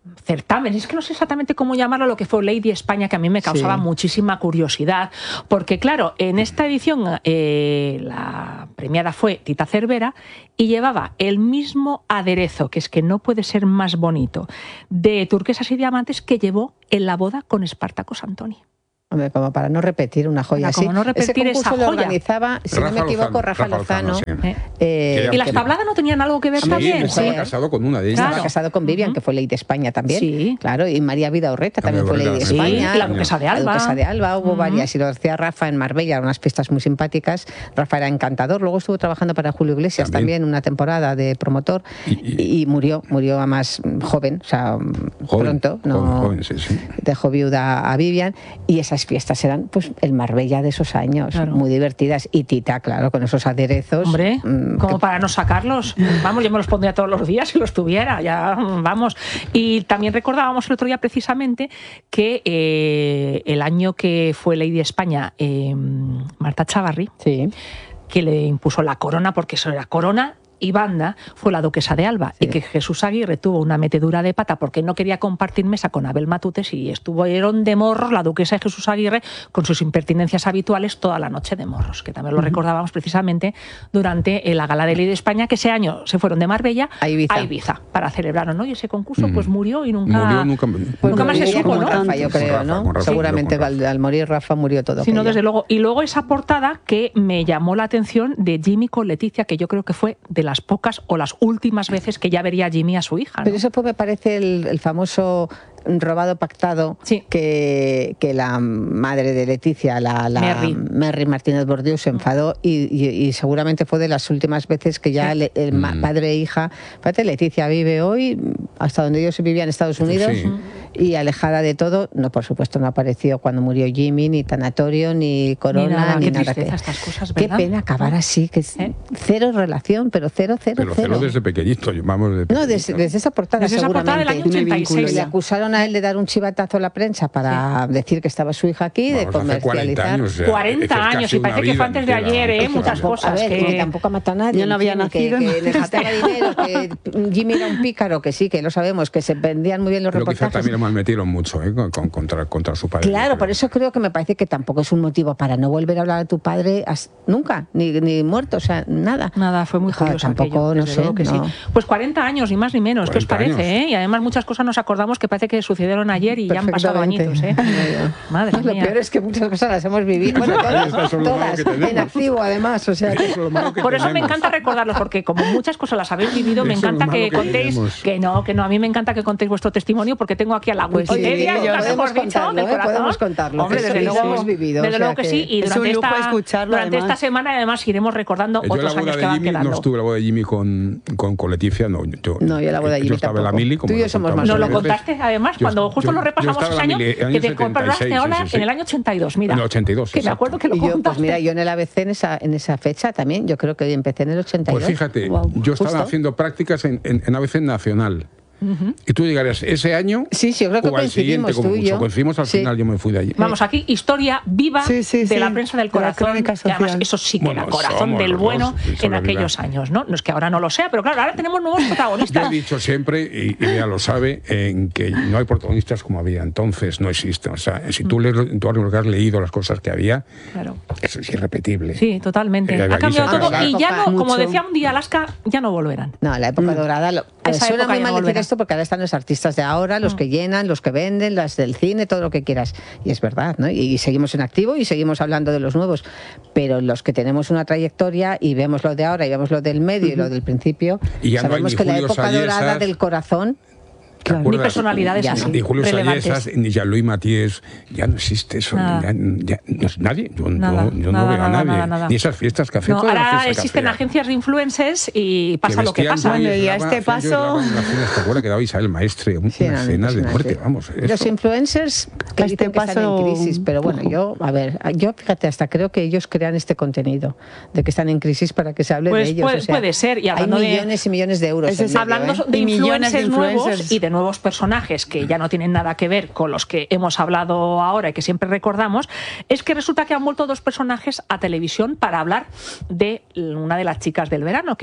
certamen, es que no sé exactamente cómo llamarlo, lo que fue Lady España, que a mí me causaba sí. muchísima curiosidad, porque claro, en esta edición eh, la premiada fue Tita Cervera y llevaba el mismo aderezo, que es que no puede ser más bonito, de turquesas y diamantes que llevó en la boda con Espartaco Santoni.
Hombre, como para no repetir una joya así.
No repetir
ese concurso
esa
lo
joya.
organizaba, si
Rafa
no me equivoco,
Lozano,
Rafa,
Rafa
Lozano.
Lozano, sí.
eh,
¿Y las tabladas no tenían algo que ver
sí,
también?
Estaba
Sí.
casado con una de ellas.
Estaba
Claro.
casado con Vivian, uh-huh. que fue Lady España también.
Sí.
Claro, y María Vidaurreta también fue Lady
sí.
España.
Y la Duquesa de Alba.
La Duquesa de Alba, hubo uh-huh. varias. Y lo decía Rafa en Marbella, unas pistas muy simpáticas. Rafa era encantador. Luego estuvo trabajando para Julio Iglesias también, también una temporada de promotor. Y, y, y murió, murió además joven, o sea, joven, pronto. No,
joven, joven, sí, sí.
Dejó viuda a Vivian. Y esas fiestas eran pues el Marbella de esos años, claro. muy divertidas. Y Tita, claro, con esos aderezos.
Hombre,
mmm,
como
que...
para no sacarlos. Vamos, yo me los pondría todos los días si los tuviera, ya vamos. Y también recordábamos el otro día precisamente que eh, el año que fue Lady España, eh, Marta Chavarri,
sí.
que le impuso la corona, porque eso era corona y banda, fue la Duquesa de Alba, sí. y que Jesús Aguirre tuvo una metedura de pata porque no quería compartir mesa con Abel Matutes y estuvieron de morros la Duquesa y Jesús Aguirre con sus impertinencias habituales toda la noche de morros, que también lo uh-huh. recordábamos precisamente durante la gala de Ley de España, que ese año se fueron de Marbella
a Ibiza,
a Ibiza para celebrarlo, ¿no? Y ese concurso uh-huh. pues murió y nunca,
murió, nunca,
pues nunca más se supo, ¿no?
Rafa, yo creo, Rafa, ¿no? Rafa, Seguramente al, al morir Rafa murió todo.
Sí, no, desde luego. Y luego esa portada que me llamó la atención de Jimmy con Leticia, que yo creo que fue de las pocas o las últimas veces que ya vería Jimmy a su hija, ¿no?
Pero eso pues me parece el, el famoso robado pactado
sí.
que, que la madre de Leticia, la, la
Merry.
Merry Martínez Bordiú, se enfadó y, y, y seguramente fue de las últimas veces que ya sí. le, el mm. padre e hija, fíjate, Leticia vive hoy hasta donde ellos vivían en Estados Unidos
sí.
y alejada de todo. No, por supuesto no apareció cuando murió Jimmy, ni tanatorio, ni corona,
ni nada,
ni
qué
nada.
Que, estas cosas,
qué pena acabar así, que es ¿Eh? cero relación, pero cero, cero,
pero
cero.
cero desde pequeñito, vamos de
No, desde, desde esa portada
desde
seguramente.
Esa portada del año ochenta y seis.
Le acusaron a él de dar un chivatazo a la prensa para sí. decir que estaba su hija aquí,
vamos,
de comercializar.
cuarenta años, o sea,
cuarenta años y parece que fue antes de ayer, ¿eh? Muchas
tampoco,
cosas.
A ver,
que...
que tampoco ha matado a nadie.
Yo no había nacido.
Que, que necesitaba dinero, que Jimmy era un pícaro, que sí, que lo sabemos, que se vendían muy bien los
Pero
reportajes.
Quizá también lo malmetieron mucho, ¿eh? Con, con, contra, contra su padre.
Claro, por eso creo que me parece que tampoco es un motivo para no volver a hablar a tu padre nunca, ni, ni muerto, o sea, nada.
Nada, fue muy curioso.
Tampoco,
aquello,
no sé.
Que
no.
sí. Pues cuarenta años, ni más ni menos, ¿qué os parece? ¿eh? Y además muchas cosas nos acordamos que parece que sucedieron ayer y ya han pasado añitos. ¿eh? Madre
Lo
mía.
peor es que muchas cosas las hemos vivido. Bueno, todas, todas en activo además. O sea, que...
eso que
por eso
tenemos.
me encanta recordarlos, porque como muchas cosas las habéis vivido, me encanta que, que contéis,
tenemos.
que no, que no, a mí me encanta que contéis vuestro testimonio, porque tengo aquí a la
pues
Wikipedia,
sí,
nunca
podemos
mejor dicho,
contarlo,
del
¿eh?
corazón.
Podemos contarlo.
Hombre, desde luego
hemos vivido.
Desde
o sea
luego que, que sí, y
es
durante,
un lujo
esta,
escucharlo,
durante
además.
esta semana además iremos recordando
yo
otros
la boda
años
de
que van
Jimmy,
quedando.
No estuve la boda de Jimmy con, con, con Leticia, no. Yo,
no, yo la boda de Jimmy
yo estaba en la Mili, como
tú y yo somos más.
Nos lo contaste además
yo,
cuando justo
yo,
lo repasamos ese año,
Mili,
que te compraste ahora
sí, sí, sí.
en el año ochenta y dos, mira.
En el ochenta y dos,
que me acuerdo que lo
y yo,
contaste.
Pues mira, yo en el A B C en esa, en esa fecha también, yo creo que empecé en el ochenta y dos.
Pues fíjate,
wow,
yo estaba
justo.
haciendo prácticas en, en, en A B C Nacional. Uh-huh. Y tú llegarías ese año
sí, sí, yo creo que
o al siguiente, como
tú y
mucho.
yo.
Coincidimos al
sí.
final, yo me fui de allí.
Vamos, aquí historia viva
sí, sí,
de
sí.
la prensa del corazón.
De
y además, eso sí que
bueno,
era corazón del bueno
dos,
en aquellos viva. años, ¿no? No es que ahora no lo sea, pero claro, ahora tenemos nuevos protagonistas.
Yo he dicho siempre, y, y ella lo sabe, en que no hay protagonistas como había entonces, no existen. O sea, si tú, lees, tú has leído las cosas que había,
claro.
eso es irrepetible.
Sí, totalmente. Ha cambiado todo y ya no, como decía un día Alaska, ya no volverán.
No, la época mm. dorada, lo,
Esa
suena
época
muy mal
no
decir esto porque ahora están los artistas de ahora, los mm. que llenan, los que venden, las del cine, todo lo que quieras. Y es verdad, ¿no? Y, y seguimos en activo y seguimos hablando de los nuevos. Pero los que tenemos una trayectoria y vemos lo de ahora y vemos lo del medio uh-huh. y lo del principio,
y ya
sabemos
no
que
Julio
la época
Sayesas,
dorada del corazón...
Claro. Ni personalidades así.
Ni Julio
relevantes.
Sayesas, ni Jean-Louis Matías, ya no existe eso. Ya, ya, no es nadie. Yo,
nada,
yo, yo
nada,
no veo
nada,
a nadie.
Nada, nada.
Ni esas fiestas que hacen.
No, ahora existen agencias de influencers y pasa lo que pasa.
Bueno, y a este paso.
Que daba Isabel Maestre, una
sí,
escena de muerte, vamos.
Los eso. influencers que este paso están en crisis, pero bueno, yo, a ver, yo fíjate, hasta creo que ellos crean este contenido de que están en crisis para que se hable
pues
de ellos.
Puede,
o sea,
puede ser. Y
hay millones
de,
y millones de euros.
Es, hablando
medio, ¿eh?
de
y
influencers,
de
nuevos
influencers
y de nuevos personajes que ya no tienen nada que ver con los que hemos hablado ahora y que siempre recordamos, es que resulta que han vuelto dos personajes a televisión para hablar de una de las chicas del verano, que son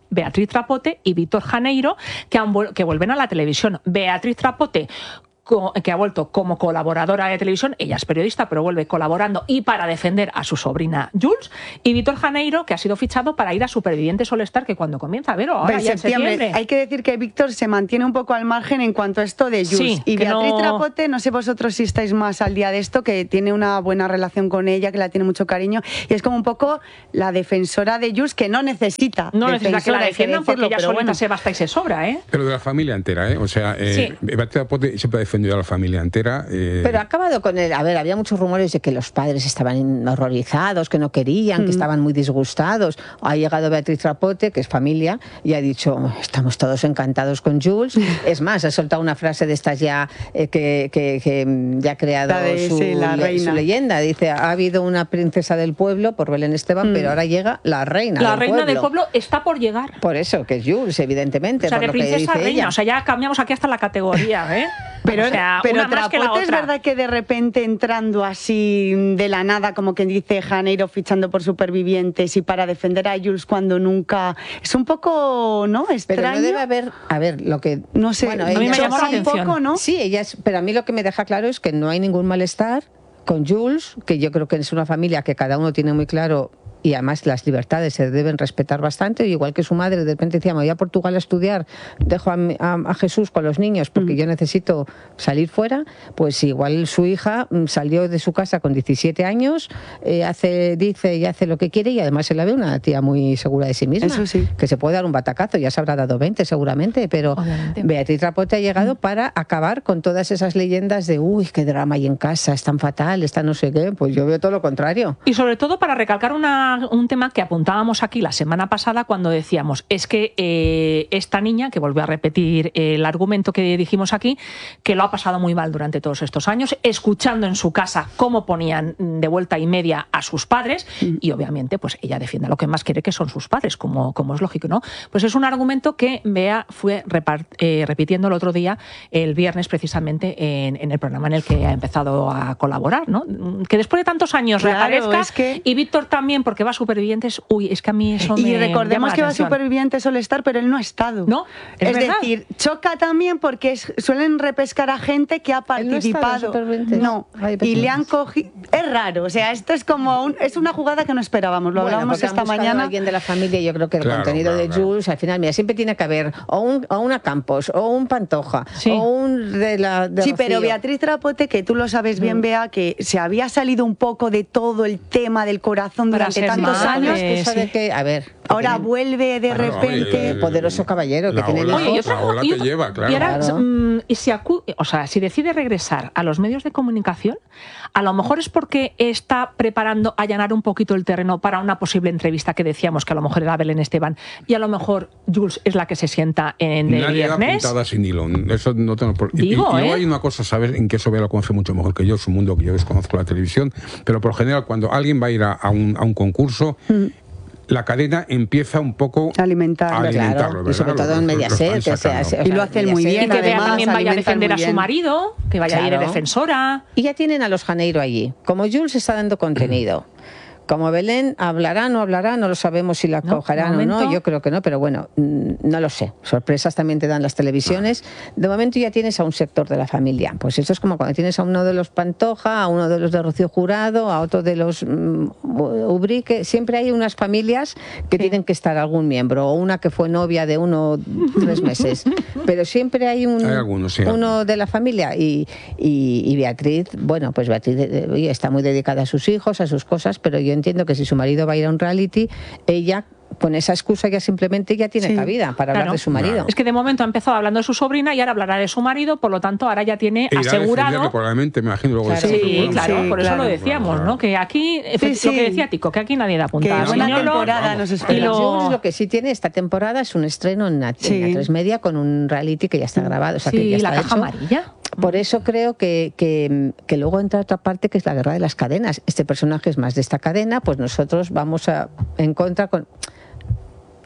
Beatriz Trapote y Víctor Janeiro, que, han, que vuelven a la televisión. Beatriz Trapote, que ha vuelto como colaboradora de televisión, ella es periodista, pero vuelve colaborando y para defender a su sobrina Jules, y Víctor Janeiro, que ha sido fichado para ir a Supervivientes All Star, que cuando comienza a ver, ahora ya en septiembre.
Hay que decir que Víctor se mantiene un poco al margen en cuanto a esto de Jules. Sí, y Beatriz no... Trapote, no sé vosotros si estáis más al día de esto, que tiene una buena relación con ella, que la tiene mucho cariño, y es como un poco la defensora de Jules, que no necesita.
No necesita que la defiendan, porque ella solita bueno. se basta y se sobra, ¿eh?
Pero de la familia entera, ¿eh? O sea, eh, sí. Beatriz Trapote siempre ha defendido a la familia entera. Eh...
Pero ha acabado con él. A ver, había muchos rumores de que los padres estaban horrorizados, que no querían, mm. que estaban muy disgustados. Ha llegado Beatriz Trapote, que es familia, y ha dicho, estamos todos encantados con Jules. Es más, ha soltado una frase de estas ya eh, que, que, que ya ha creado de, su, sí, la le, su leyenda. Dice, ha habido una princesa del pueblo por Belén Esteban, mm. pero ahora llega la reina
La
del
reina
pueblo.
del pueblo está por llegar.
Por eso, que es Jules, evidentemente.
O sea,
por
de
lo
princesa
que dice
a reina.
Ella.
O sea, ya cambiamos aquí hasta la categoría, ¿eh?
Pero,
o sea,
pero
una más que la otra.
Es verdad que de repente entrando así de la nada, como quien dice Janeiro fichando por Supervivientes y para defender a Jules cuando nunca... Es un poco, ¿no? Extraño.
Pero no debe haber... A ver, lo que...
No sé,
bueno,
a mí me llamó la atención.
Poco, ¿no?
Sí, ella es, pero a mí lo que me deja claro es que no hay ningún malestar con Jules, que yo creo que es una familia que cada uno tiene muy claro... Y además las libertades se deben respetar bastante, igual que su madre de repente decía, me voy a Portugal a estudiar, dejo a, a, a Jesús con los niños porque mm. yo necesito salir fuera, pues igual su hija salió de su casa con diecisiete años, eh, hace, dice y hace lo que quiere, y además se la ve una tía muy segura de sí misma,
Eso sí.
que se puede dar un batacazo, ya se habrá dado veinte seguramente, pero Obviamente. Beatriz Trapote ha llegado mm. para acabar con todas esas leyendas de uy, qué drama hay en casa, es tan fatal, está no sé qué, pues yo veo todo lo contrario.
Y sobre todo para recalcar una un tema que apuntábamos aquí la semana pasada cuando decíamos, es que eh, esta niña, que volvió a repetir el argumento que dijimos aquí, que lo ha pasado muy mal durante todos estos años, escuchando en su casa cómo ponían de vuelta y media a sus padres, mm. y obviamente pues ella defiende lo que más quiere, que son sus padres, como, como es lógico, ¿no? Pues es un argumento que Bea fue repart, eh, repitiendo el otro día, el viernes precisamente, en, en el programa en el que ha empezado a colaborar, ¿no? Que después de tantos años
claro,
reaparezca,
es que...
y Víctor también, porque va a Supervivientes, uy, es que a mí eso me
Y recordemos que va a
atención.
Supervivientes All Star, pero él no ha estado.
No, es,
es decir, choca también porque es, suelen repescar a gente que ha participado. No, no.
Ay,
y le han cogido. Es raro, o sea, esto es como un, es una jugada que no esperábamos. Lo
bueno,
hablábamos esta mañana.
Alguien de la familia, yo creo que el
claro,
contenido
claro,
de
claro.
Jules, al final, mira, siempre tiene que haber o, un, o una Campos, o un Pantoja,
sí.
o un de la. De
sí,
Rocío.
pero Beatriz Trapote, que tú lo sabes bien, mm. Bea, que se había salido un poco de todo el tema del corazón
Para
durante tantos
madre,
años.
Eso
sí.
de que, a ver.
Ahora
tiene,
vuelve de
bueno,
repente.
oye,
el poderoso caballero que
la
tiene
ola,
Oye, y
hijos.
otra-
la ola
y
te
otra-
lleva, claro.
Y ahora,
Claro.
mm, y si, acu- o sea, si decide regresar a los medios de comunicación, a lo mejor es porque está preparando allanar un poquito el terreno para una posible entrevista que decíamos que a lo mejor era Belén Esteban, y a lo mejor Jules es la que se sienta en el
Nadie da
viernes.
puntada sin hilo. Eso no tengo por... y-
Digo,
y, y luego
¿eh?
hay una cosa, saber en que eso Bea lo conoce mucho mejor que yo, es un mundo que yo desconozco, la televisión, pero por general cuando alguien va a ir a, a, un, a un concurso, mm. la cadena empieza un poco
Alimentar.
a alimentarlo,
Claro, y
¿verdad?
sobre todo
Lo-
en
lo- lo
Mediaset,
están
que se
sacando.
hace- o
Y lo
sea,
hacen muy
Mediaset,
Y que Bea
además,
también vaya a
alimentan
defender
muy
a su
bien.
marido, que vaya a ir de
Claro.
defensora.
Y ya tienen a los Janeiro allí. Como Jules está dando contenido. Como Belén, ¿hablará, no hablará? No lo sabemos si la
No,
cogerán
de
o no,
momento-
yo creo que no, pero bueno, mm, no lo sé. Sorpresas también te dan las televisiones. De momento ya tienes a un sector de la familia. Pues esto es como cuando tienes a uno de los Pantoja, a uno de los de Rocío Jurado, a otro de los mm, Ubrique. Siempre hay unas familias que sí. tienen que estar algún miembro, o una que fue novia de uno tres meses. Pero siempre hay, un,
hay algunos, sí,
uno de la familia. Y, y, y Beatriz, bueno, pues Beatriz eh, está muy dedicada a sus hijos, a sus cosas, pero yo entiendo que si su marido va a ir a un reality, ella con esa excusa ya simplemente ya tiene sí. cabida para claro. hablar de su marido.
Claro.
Es que de momento ha empezado hablando de su sobrina y ahora hablará de su marido, por lo tanto ahora ya tiene
e
asegurado.
Que probablemente, me imagino, luego
claro. Sí, claro, sí, por eso
claro.
lo decíamos,
claro.
¿no? Que aquí,
sí, sí.
lo que decía Tico, que aquí nadie da puntada.
Que buena temporada nos espera.
Y lo... lo que sí tiene esta temporada es un estreno en, Nat sí. en A tres Media con un reality que ya está grabado. O sea,
sí,
que ya está
la caja
hecho.
amarilla.
Por eso creo que, que, que luego entra otra parte que es la guerra de las cadenas. Este personaje es más de esta cadena, pues nosotros vamos a, en contra con...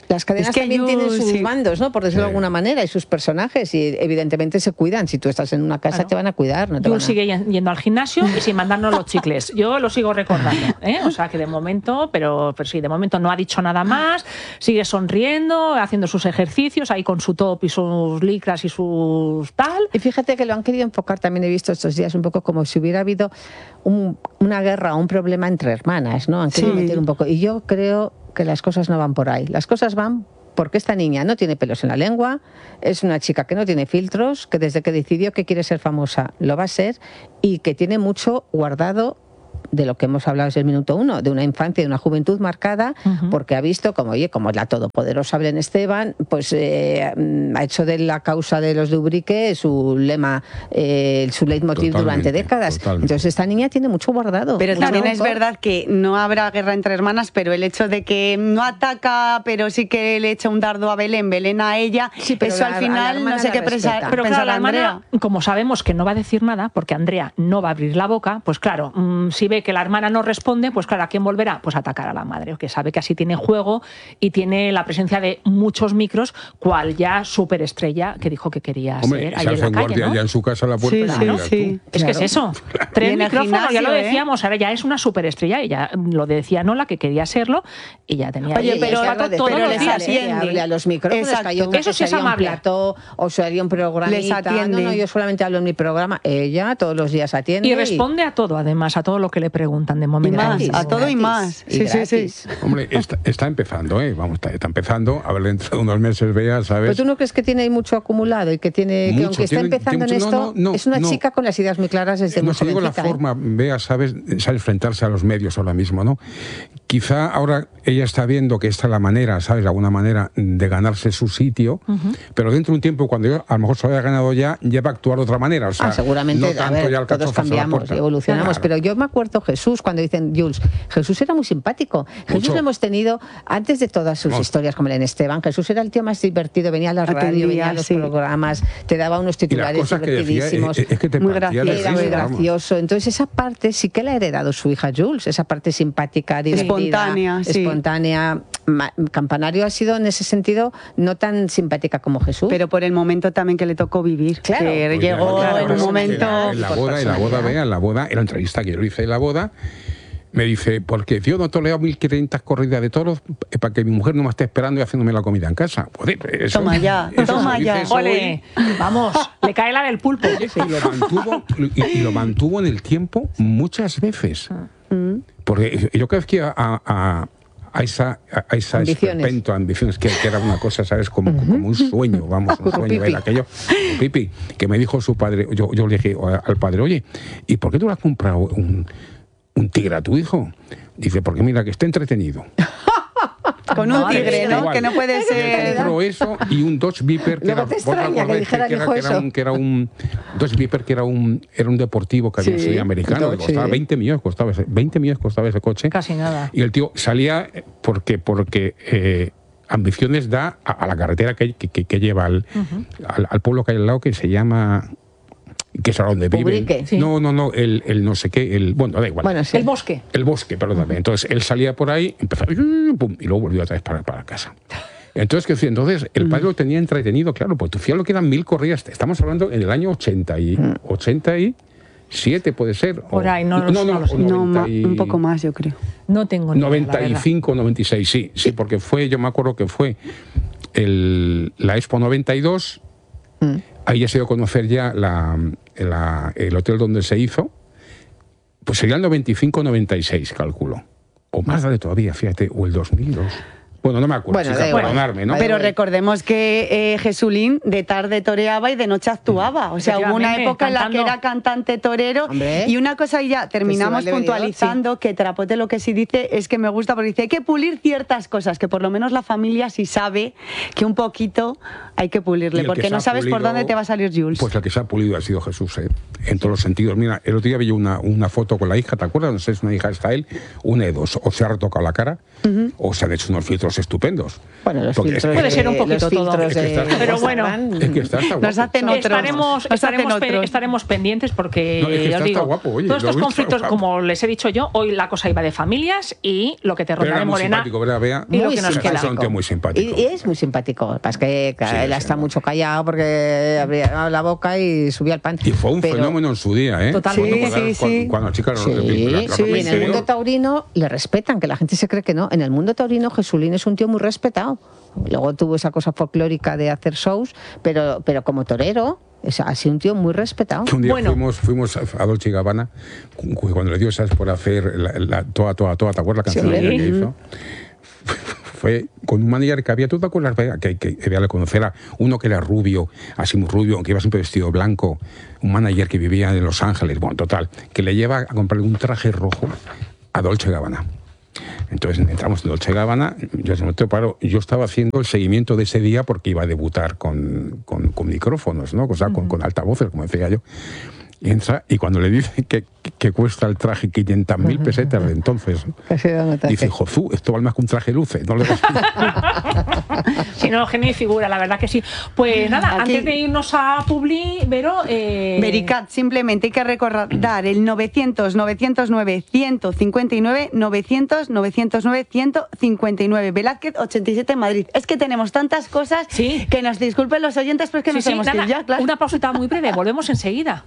Las cadenas es que también Jules, tienen sus sí. bandos, ¿no? Por decirlo sí. de alguna manera, y sus personajes, y evidentemente se cuidan. Si tú estás en una casa, claro. te van a cuidar. No te
Jules
van a...
sigue yendo al gimnasio y sin mandarnos los chicles. Yo lo sigo recordando, ¿eh? O sea que de momento, pero, pero sí, de momento no ha dicho nada más, sigue sonriendo, haciendo sus ejercicios, ahí con su top y sus licras y sus tal.
Y fíjate que lo han querido enfocar, también he visto estos días, un poco como si hubiera habido un, una guerra o un problema entre hermanas, ¿no? Han querido sí. meter un poco. Y yo creo que las cosas no van por ahí. Las cosas van porque esta niña no tiene pelos en la lengua, es una chica que no tiene filtros, que desde que decidió que quiere ser famosa lo va a ser y que tiene mucho guardado de lo que hemos hablado desde el minuto uno, de una infancia y de una juventud marcada, uh-huh. porque ha visto como, oye, como la todopoderosa Belén Esteban, pues eh, ha hecho de la causa de los de Ubrique su lema, eh, su leitmotiv durante décadas. Totalmente. Entonces esta niña tiene mucho guardado.
Pero también es verdad que no habrá guerra entre hermanas, pero el hecho de que no ataca, pero sí que le echa un dardo a Belén, Belén a ella, sí, eso la, al final no sé qué pensar.
Pero claro, la hermana, como sabemos que no va a decir nada, porque Andrea no va a abrir la boca, pues claro, mmm, si ve que la hermana no responde, pues claro, ¿a quién volverá? Pues a atacar a la madre, que sabe que así tiene juego y tiene la presencia de muchos micros, cual ya superestrella que dijo que quería
Hombre,
ser ahí en la calle, ¿no?
Ya en su casa a la puerta.
Sí, claro, sí. Es que es eso. Tres micrófonos, gimnasio, ya lo decíamos,
¿eh?
Ahora ya es una superestrella, ella lo decía Nola que quería serlo y ya tenía.
Oye, pero,
todo, todo
pero
les
atiende a los micrófonos,
que eso sí es amable.
Un plató, o se haría un programa.
Les atiende.
No, no, yo solamente hablo en mi programa. Ella todos los días atiende.
Y responde y... a todo, además, a todo lo que le preguntan de momento.
Y más, a todo y más.
Y sí, sí, sí.
Hombre, está, está empezando, ¿eh? Vamos, está, está empezando. A ver, dentro de unos meses, vea, ¿sabes?
Pero tú no crees que tiene ahí mucho acumulado y que tiene,
mucho,
que aunque
tiene,
está empezando
tiene
en
mucho,
esto,
no, no,
es una
no.
chica con las ideas muy claras desde
no,
muy
te digo la
jovencita,
forma,
¿eh?
vea, sabes, sabe enfrentarse a los medios ahora mismo, ¿no? Quizá ahora ella está viendo que esta es la manera, ¿sabes? Alguna manera de ganarse su sitio, uh-huh. pero dentro de un tiempo, cuando yo a lo mejor se lo haya ganado ya, ya va a actuar de otra manera. O sea,
ah, seguramente,
no tanto
a ver,
ya el
todos cambiamos y evolucionamos, claro. Pero yo me acuerdo Jesús, cuando dicen Jules, Jesús era muy simpático. Mucho. Jesús lo hemos tenido, antes de todas sus no. historias como Belén Esteban, Jesús era el tío más divertido, venía a la radio, venía a los sí. programas, te daba unos titulares divertidísimos,
que decía, es, es que te
muy gracioso,
era
muy gracioso. Entonces esa parte sí que la ha heredado su hija Jules, esa parte simpática, divertida,
espontánea, sí.
espontánea. Campanario ha sido en ese sentido no tan simpática como Jesús.
Pero por el momento también que le tocó vivir.
Claro.
Que
pues
llegó
claro,
en un momento...
En la boda, en la boda, vea, en la boda, en la entrevista que yo le hice en la boda, me dice, porque yo no tolero mil quinientas corridas de toros para que mi mujer no me esté esperando y haciéndome la comida en casa. Joder, eso,
toma ya,
eso,
toma
eso,
ya.
Ole, vamos, le cae la del pulpo.
Y lo mantuvo, y, y lo mantuvo en el tiempo muchas veces. Mm. Porque yo creo que a... a a esa, a esa
ambiciones.
esperpento, ambiciones, que, que era una cosa, ¿sabes? Como, uh-huh. como un sueño, vamos, un sueño. Era aquello, Pipi, que me dijo su padre, yo, yo le dije al padre, oye, ¿y por qué tú le has comprado un, un tigre a tu hijo? Dice, porque mira, que está entretenido.
Con un tigre, ¿no? Igual. Que no puede ser...
Compró eso y un Dodge Viper, que era,
te extraña que dijera
que, que, era, que, era un, que era un Dodge Viper, que era un, era un deportivo que había sí, sido americano, Dodge, que costaba sí. veinte millones, costaba ese, veinte millones costaba ese coche.
Casi nada.
Y el tío salía porque, porque eh, ambiciones da a, a la carretera que, que, que lleva al, uh-huh. al, al pueblo que hay al lado, que se llama... que es a donde vive.
Sí.
No, no, no, el, el no sé qué, el bueno, da igual.
Bueno, sí. El bosque.
El bosque, perdón. Uh-huh. Entonces él salía por ahí, empezó pum, y luego volvió otra vez para, para casa. Entonces, ¿qué decía? Entonces el padre uh-huh. lo tenía entretenido, claro, pues tú fíjate lo que eran mil corridas. Estamos hablando en el año ochenta y uh-huh. ochenta y siete puede ser.
Por ahí, no,
no, no, no, no, no y... un poco más, yo creo.
No tengo ni
noventa y cinco, noventa y seis, sí, sí, porque fue, yo me acuerdo que fue el, la Expo noventa y dos. Mm. Ahí ya se dio a conocer ya la, la, el hotel donde se hizo, pues sería el noventa y cinco, noventa y seis, calculo. O más tarde todavía, fíjate, o el dos mil dos. Bueno, no me acuerdo,
bueno,
si perdonarme, ¿no?
Pero recordemos que eh, Jesulín de tarde toreaba y de noche actuaba. O sea, hubo una época en la que era cantante torero. Hombre. Y una cosa, y ya terminamos puntualizando, sí. que Trapote lo que sí dice es que me gusta, porque dice hay que pulir ciertas cosas, que por lo menos la familia sí sabe que un poquito hay que pulirle, porque no sabes pulido, por dónde te va a salir Jules.
Pues el que se ha pulido ha sido Jesús, ¿eh? En todos los sentidos. Mira, el otro día vi una, una foto con la hija, ¿te acuerdas? No sé si es una hija, está él, una de dos, o se ha retocado la cara, uh-huh. o se han hecho unos filtros filtros estupendos.
Bueno, los filtros
es que,
puede ser un poquito todo.
Es que está,
pero bueno,
es que está hasta guapo.
Nos hacen otros.
Estaremos,
Nos
estaremos,
hacen otros.
estaremos pendientes porque,
No, es que
os
está
digo,
hasta guapo, oye,
todos
lo
estos
he visto,
conflictos,
guapo.
como les he dicho yo, hoy la cosa iba de familias y lo que te
Pero
rodea
era
de
muy
Morena.
simpático, ¿verdad, Bea?
Y lo
Muy
que nos
simpático.
queda.
Es un tío muy simpático.
Y, y es muy simpático. Pasa que
Sí,
él
sí,
está
no.
mucho callado porque abría la boca y subía el pan.
Y fue un
Pero-
fenómeno en su día, ¿eh?
Totalmente.
Cuando,
Sí, sí,
cuando,
sí.
cuando la chica lo-
Sí,
la- la- la-
sí,
la-
en el mundo taurino le respetan, que la gente se cree que no. En el mundo taurino Jesulín es un tío muy respetado. Luego tuvo esa cosa folclórica de hacer shows, pero, pero como torero es así un tío muy respetado.
Que un día
Bueno.
fuimos, fuimos a Dolce y Gabbana cu- cuando le dio esas por hacer la, la- toda, toda, toda, ¿te acuerdas la canción
Sí.
que hizo? Fue con un manager que había, ¿tú te acuerdas? Que, que, que había que conocer a uno que era rubio, así muy rubio, que iba siempre vestido blanco, un manager que vivía en Los Ángeles, bueno, total, que le lleva a comprarle un traje rojo a Dolce y Gabbana. Entonces entramos en Dolce y Gabbana, yo, ese momento, paro, yo estaba haciendo el seguimiento de ese día porque iba a debutar con, con, con micrófonos, ¿no? O sea, con, con altavoces, como decía yo. Y entra, y cuando le dicen que, que cuesta el traje quinientas mil pesetas de entonces, dice, Jozú, esto vale más que un traje luce. No le
Si no, genio y figura, la verdad que sí. Pues nada,
Aquí-
antes de irnos a Publi, Vero... Eh...
Vericat, simplemente hay que recordar el novecientos, novecientos nueve, ciento cincuenta y nueve, novecientos, novecientos nueve, ciento cincuenta y nueve. Velázquez ochenta y siete, Madrid. Es que tenemos tantas cosas
Sí.
que nos disculpen los oyentes, pero es que
Sí,
nos
sí,
tenemos que
nada,
ir ya, claro.
Una pausita muy breve, volvemos enseguida.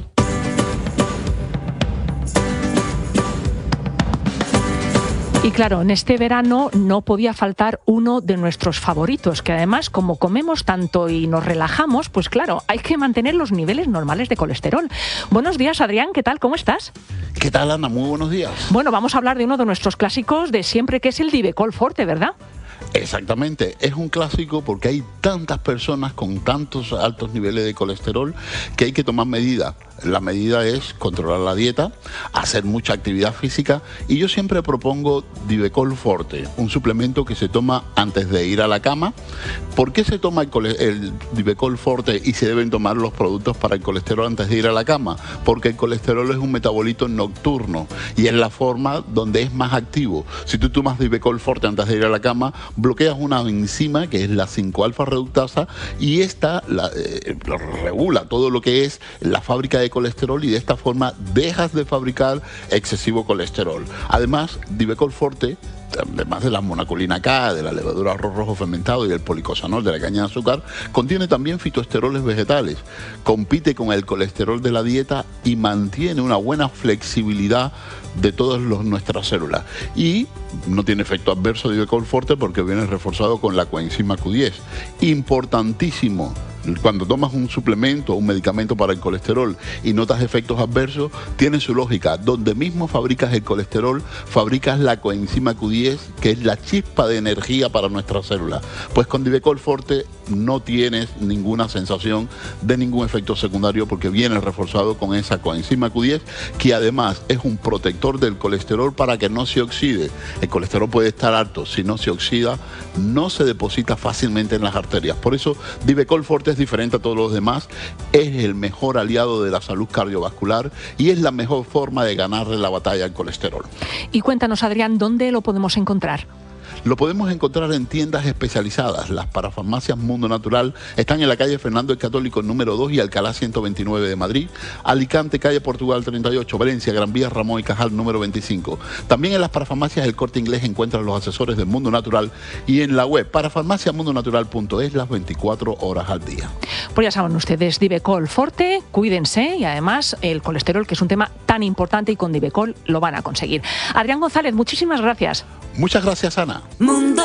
Y claro, en este verano no podía faltar uno de nuestros favoritos, que además, como comemos tanto y nos relajamos, pues claro, hay que mantener los niveles normales de colesterol. Buenos días, Adrián, ¿qué tal? ¿Cómo estás?
¿Qué tal, Ana? Muy buenos días.
Bueno, vamos a hablar de uno de nuestros clásicos de siempre, que es el Divecol Forte, ¿verdad?
Exactamente, es un clásico porque hay tantas personas con tantos altos niveles de colesterol que hay que tomar medidas. La medida es controlar la dieta, hacer mucha actividad física y yo siempre propongo Divecol Forte, un suplemento que se toma antes de ir a la cama. ¿Por qué se toma el, cole- el Divecol Forte y se deben tomar los productos para el colesterol antes de ir a la cama? Porque el colesterol es un metabolito nocturno y es la forma donde es más activo. Si tú tomas Divecol Forte antes de ir a la cama, bloqueas una enzima que es la cinco alfa reductasa y esta la, eh, lo regula todo lo que es la fábrica de colesterol y de esta forma dejas de fabricar excesivo colesterol. Además, Divecol Forte, además de la monacolina K, de la levadura arroz rojo fermentado y el policosanol de la caña de azúcar, contiene también fitoesteroles vegetales, compite con el colesterol de la dieta y mantiene una buena flexibilidad de todas los- nuestras células. Y no tiene efecto adverso Divecol Forte porque viene reforzado con la coenzima Q diez. Importantísimo. Cuando tomas un suplemento o un medicamento para el colesterol y notas efectos adversos, tiene su lógica. Donde mismo fabricas el colesterol, fabricas la coenzima Q diez, que es la chispa de energía para nuestras células. Pues con Divecol Forte no tienes ninguna sensación de ningún efecto secundario porque viene reforzado con esa coenzima Q diez, que además es un protector del colesterol para que no se oxide. El colesterol puede estar alto, si no se oxida, no se deposita fácilmente en las arterias. Por eso Divecol Forte es diferente a todos los demás, es el mejor aliado de la salud cardiovascular y es la mejor forma de ganarle la batalla al colesterol.
Y cuéntanos, Adrián, ¿dónde lo podemos encontrar?
Lo podemos encontrar en tiendas especializadas. Las parafarmacias Mundo Natural están en la calle Fernando el Católico número dos y Alcalá ciento veintinueve de Madrid, Alicante, calle Portugal treinta y ocho, Valencia, Gran Vía, Ramón y Cajal número veinticinco. También en las parafarmacias El Corte Inglés encuentran los asesores del Mundo Natural y en la web parafarmacia mundo natural punto es las veinticuatro horas al día.
Pues ya saben ustedes, Divecol Forte, cuídense y además el colesterol, que es un tema tan importante, y con Divecol lo van a conseguir. Adrián González, muchísimas gracias.
Muchas gracias, Ana.
Mundo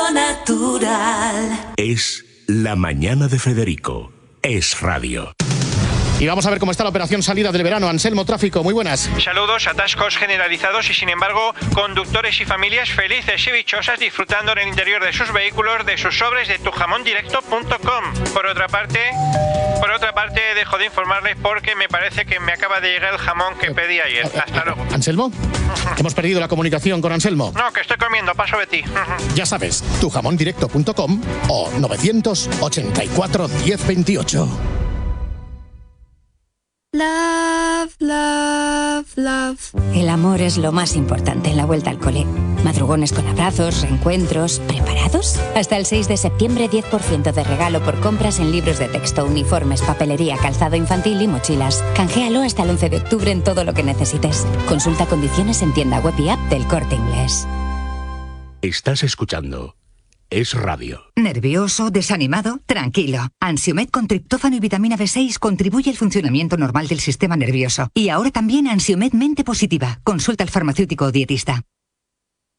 Natural.
Es La Mañana de Federico. Es radio.
Y vamos a ver cómo está la operación salida del verano. Anselmo, tráfico, muy buenas.
Saludos, atascos generalizados y sin embargo conductores y familias felices y dichosas disfrutando en el interior de sus vehículos de sus sobres de tu jamón directo punto com. Por otra parte, por otra parte dejo de informarles porque me parece que me acaba de llegar el jamón que pedí ayer. Hasta luego.
Anselmo, hemos perdido la comunicación con Anselmo.
No, que estoy comiendo, paso de ti.
Ya sabes, tu jamón directo punto com o novecientos ochenta y cuatro diez veintiocho.
Love, love, love.
El amor es lo más importante en la vuelta al cole. Madrugones con abrazos, reencuentros. ¿Preparados? Hasta el seis de septiembre, diez por ciento de regalo por compras en libros de texto, uniformes, papelería, calzado infantil y mochilas. Canjealo hasta el once de octubre en todo lo que necesites. Consulta condiciones en tienda web y app del Corte Inglés.
Estás escuchando Es Radio.
¿Nervioso? ¿Desanimado? Tranquilo. Ansiomed con triptófano y vitamina B seis contribuye al funcionamiento normal del sistema nervioso. Y ahora también Ansiomed Mente Positiva. Consulta al farmacéutico o dietista.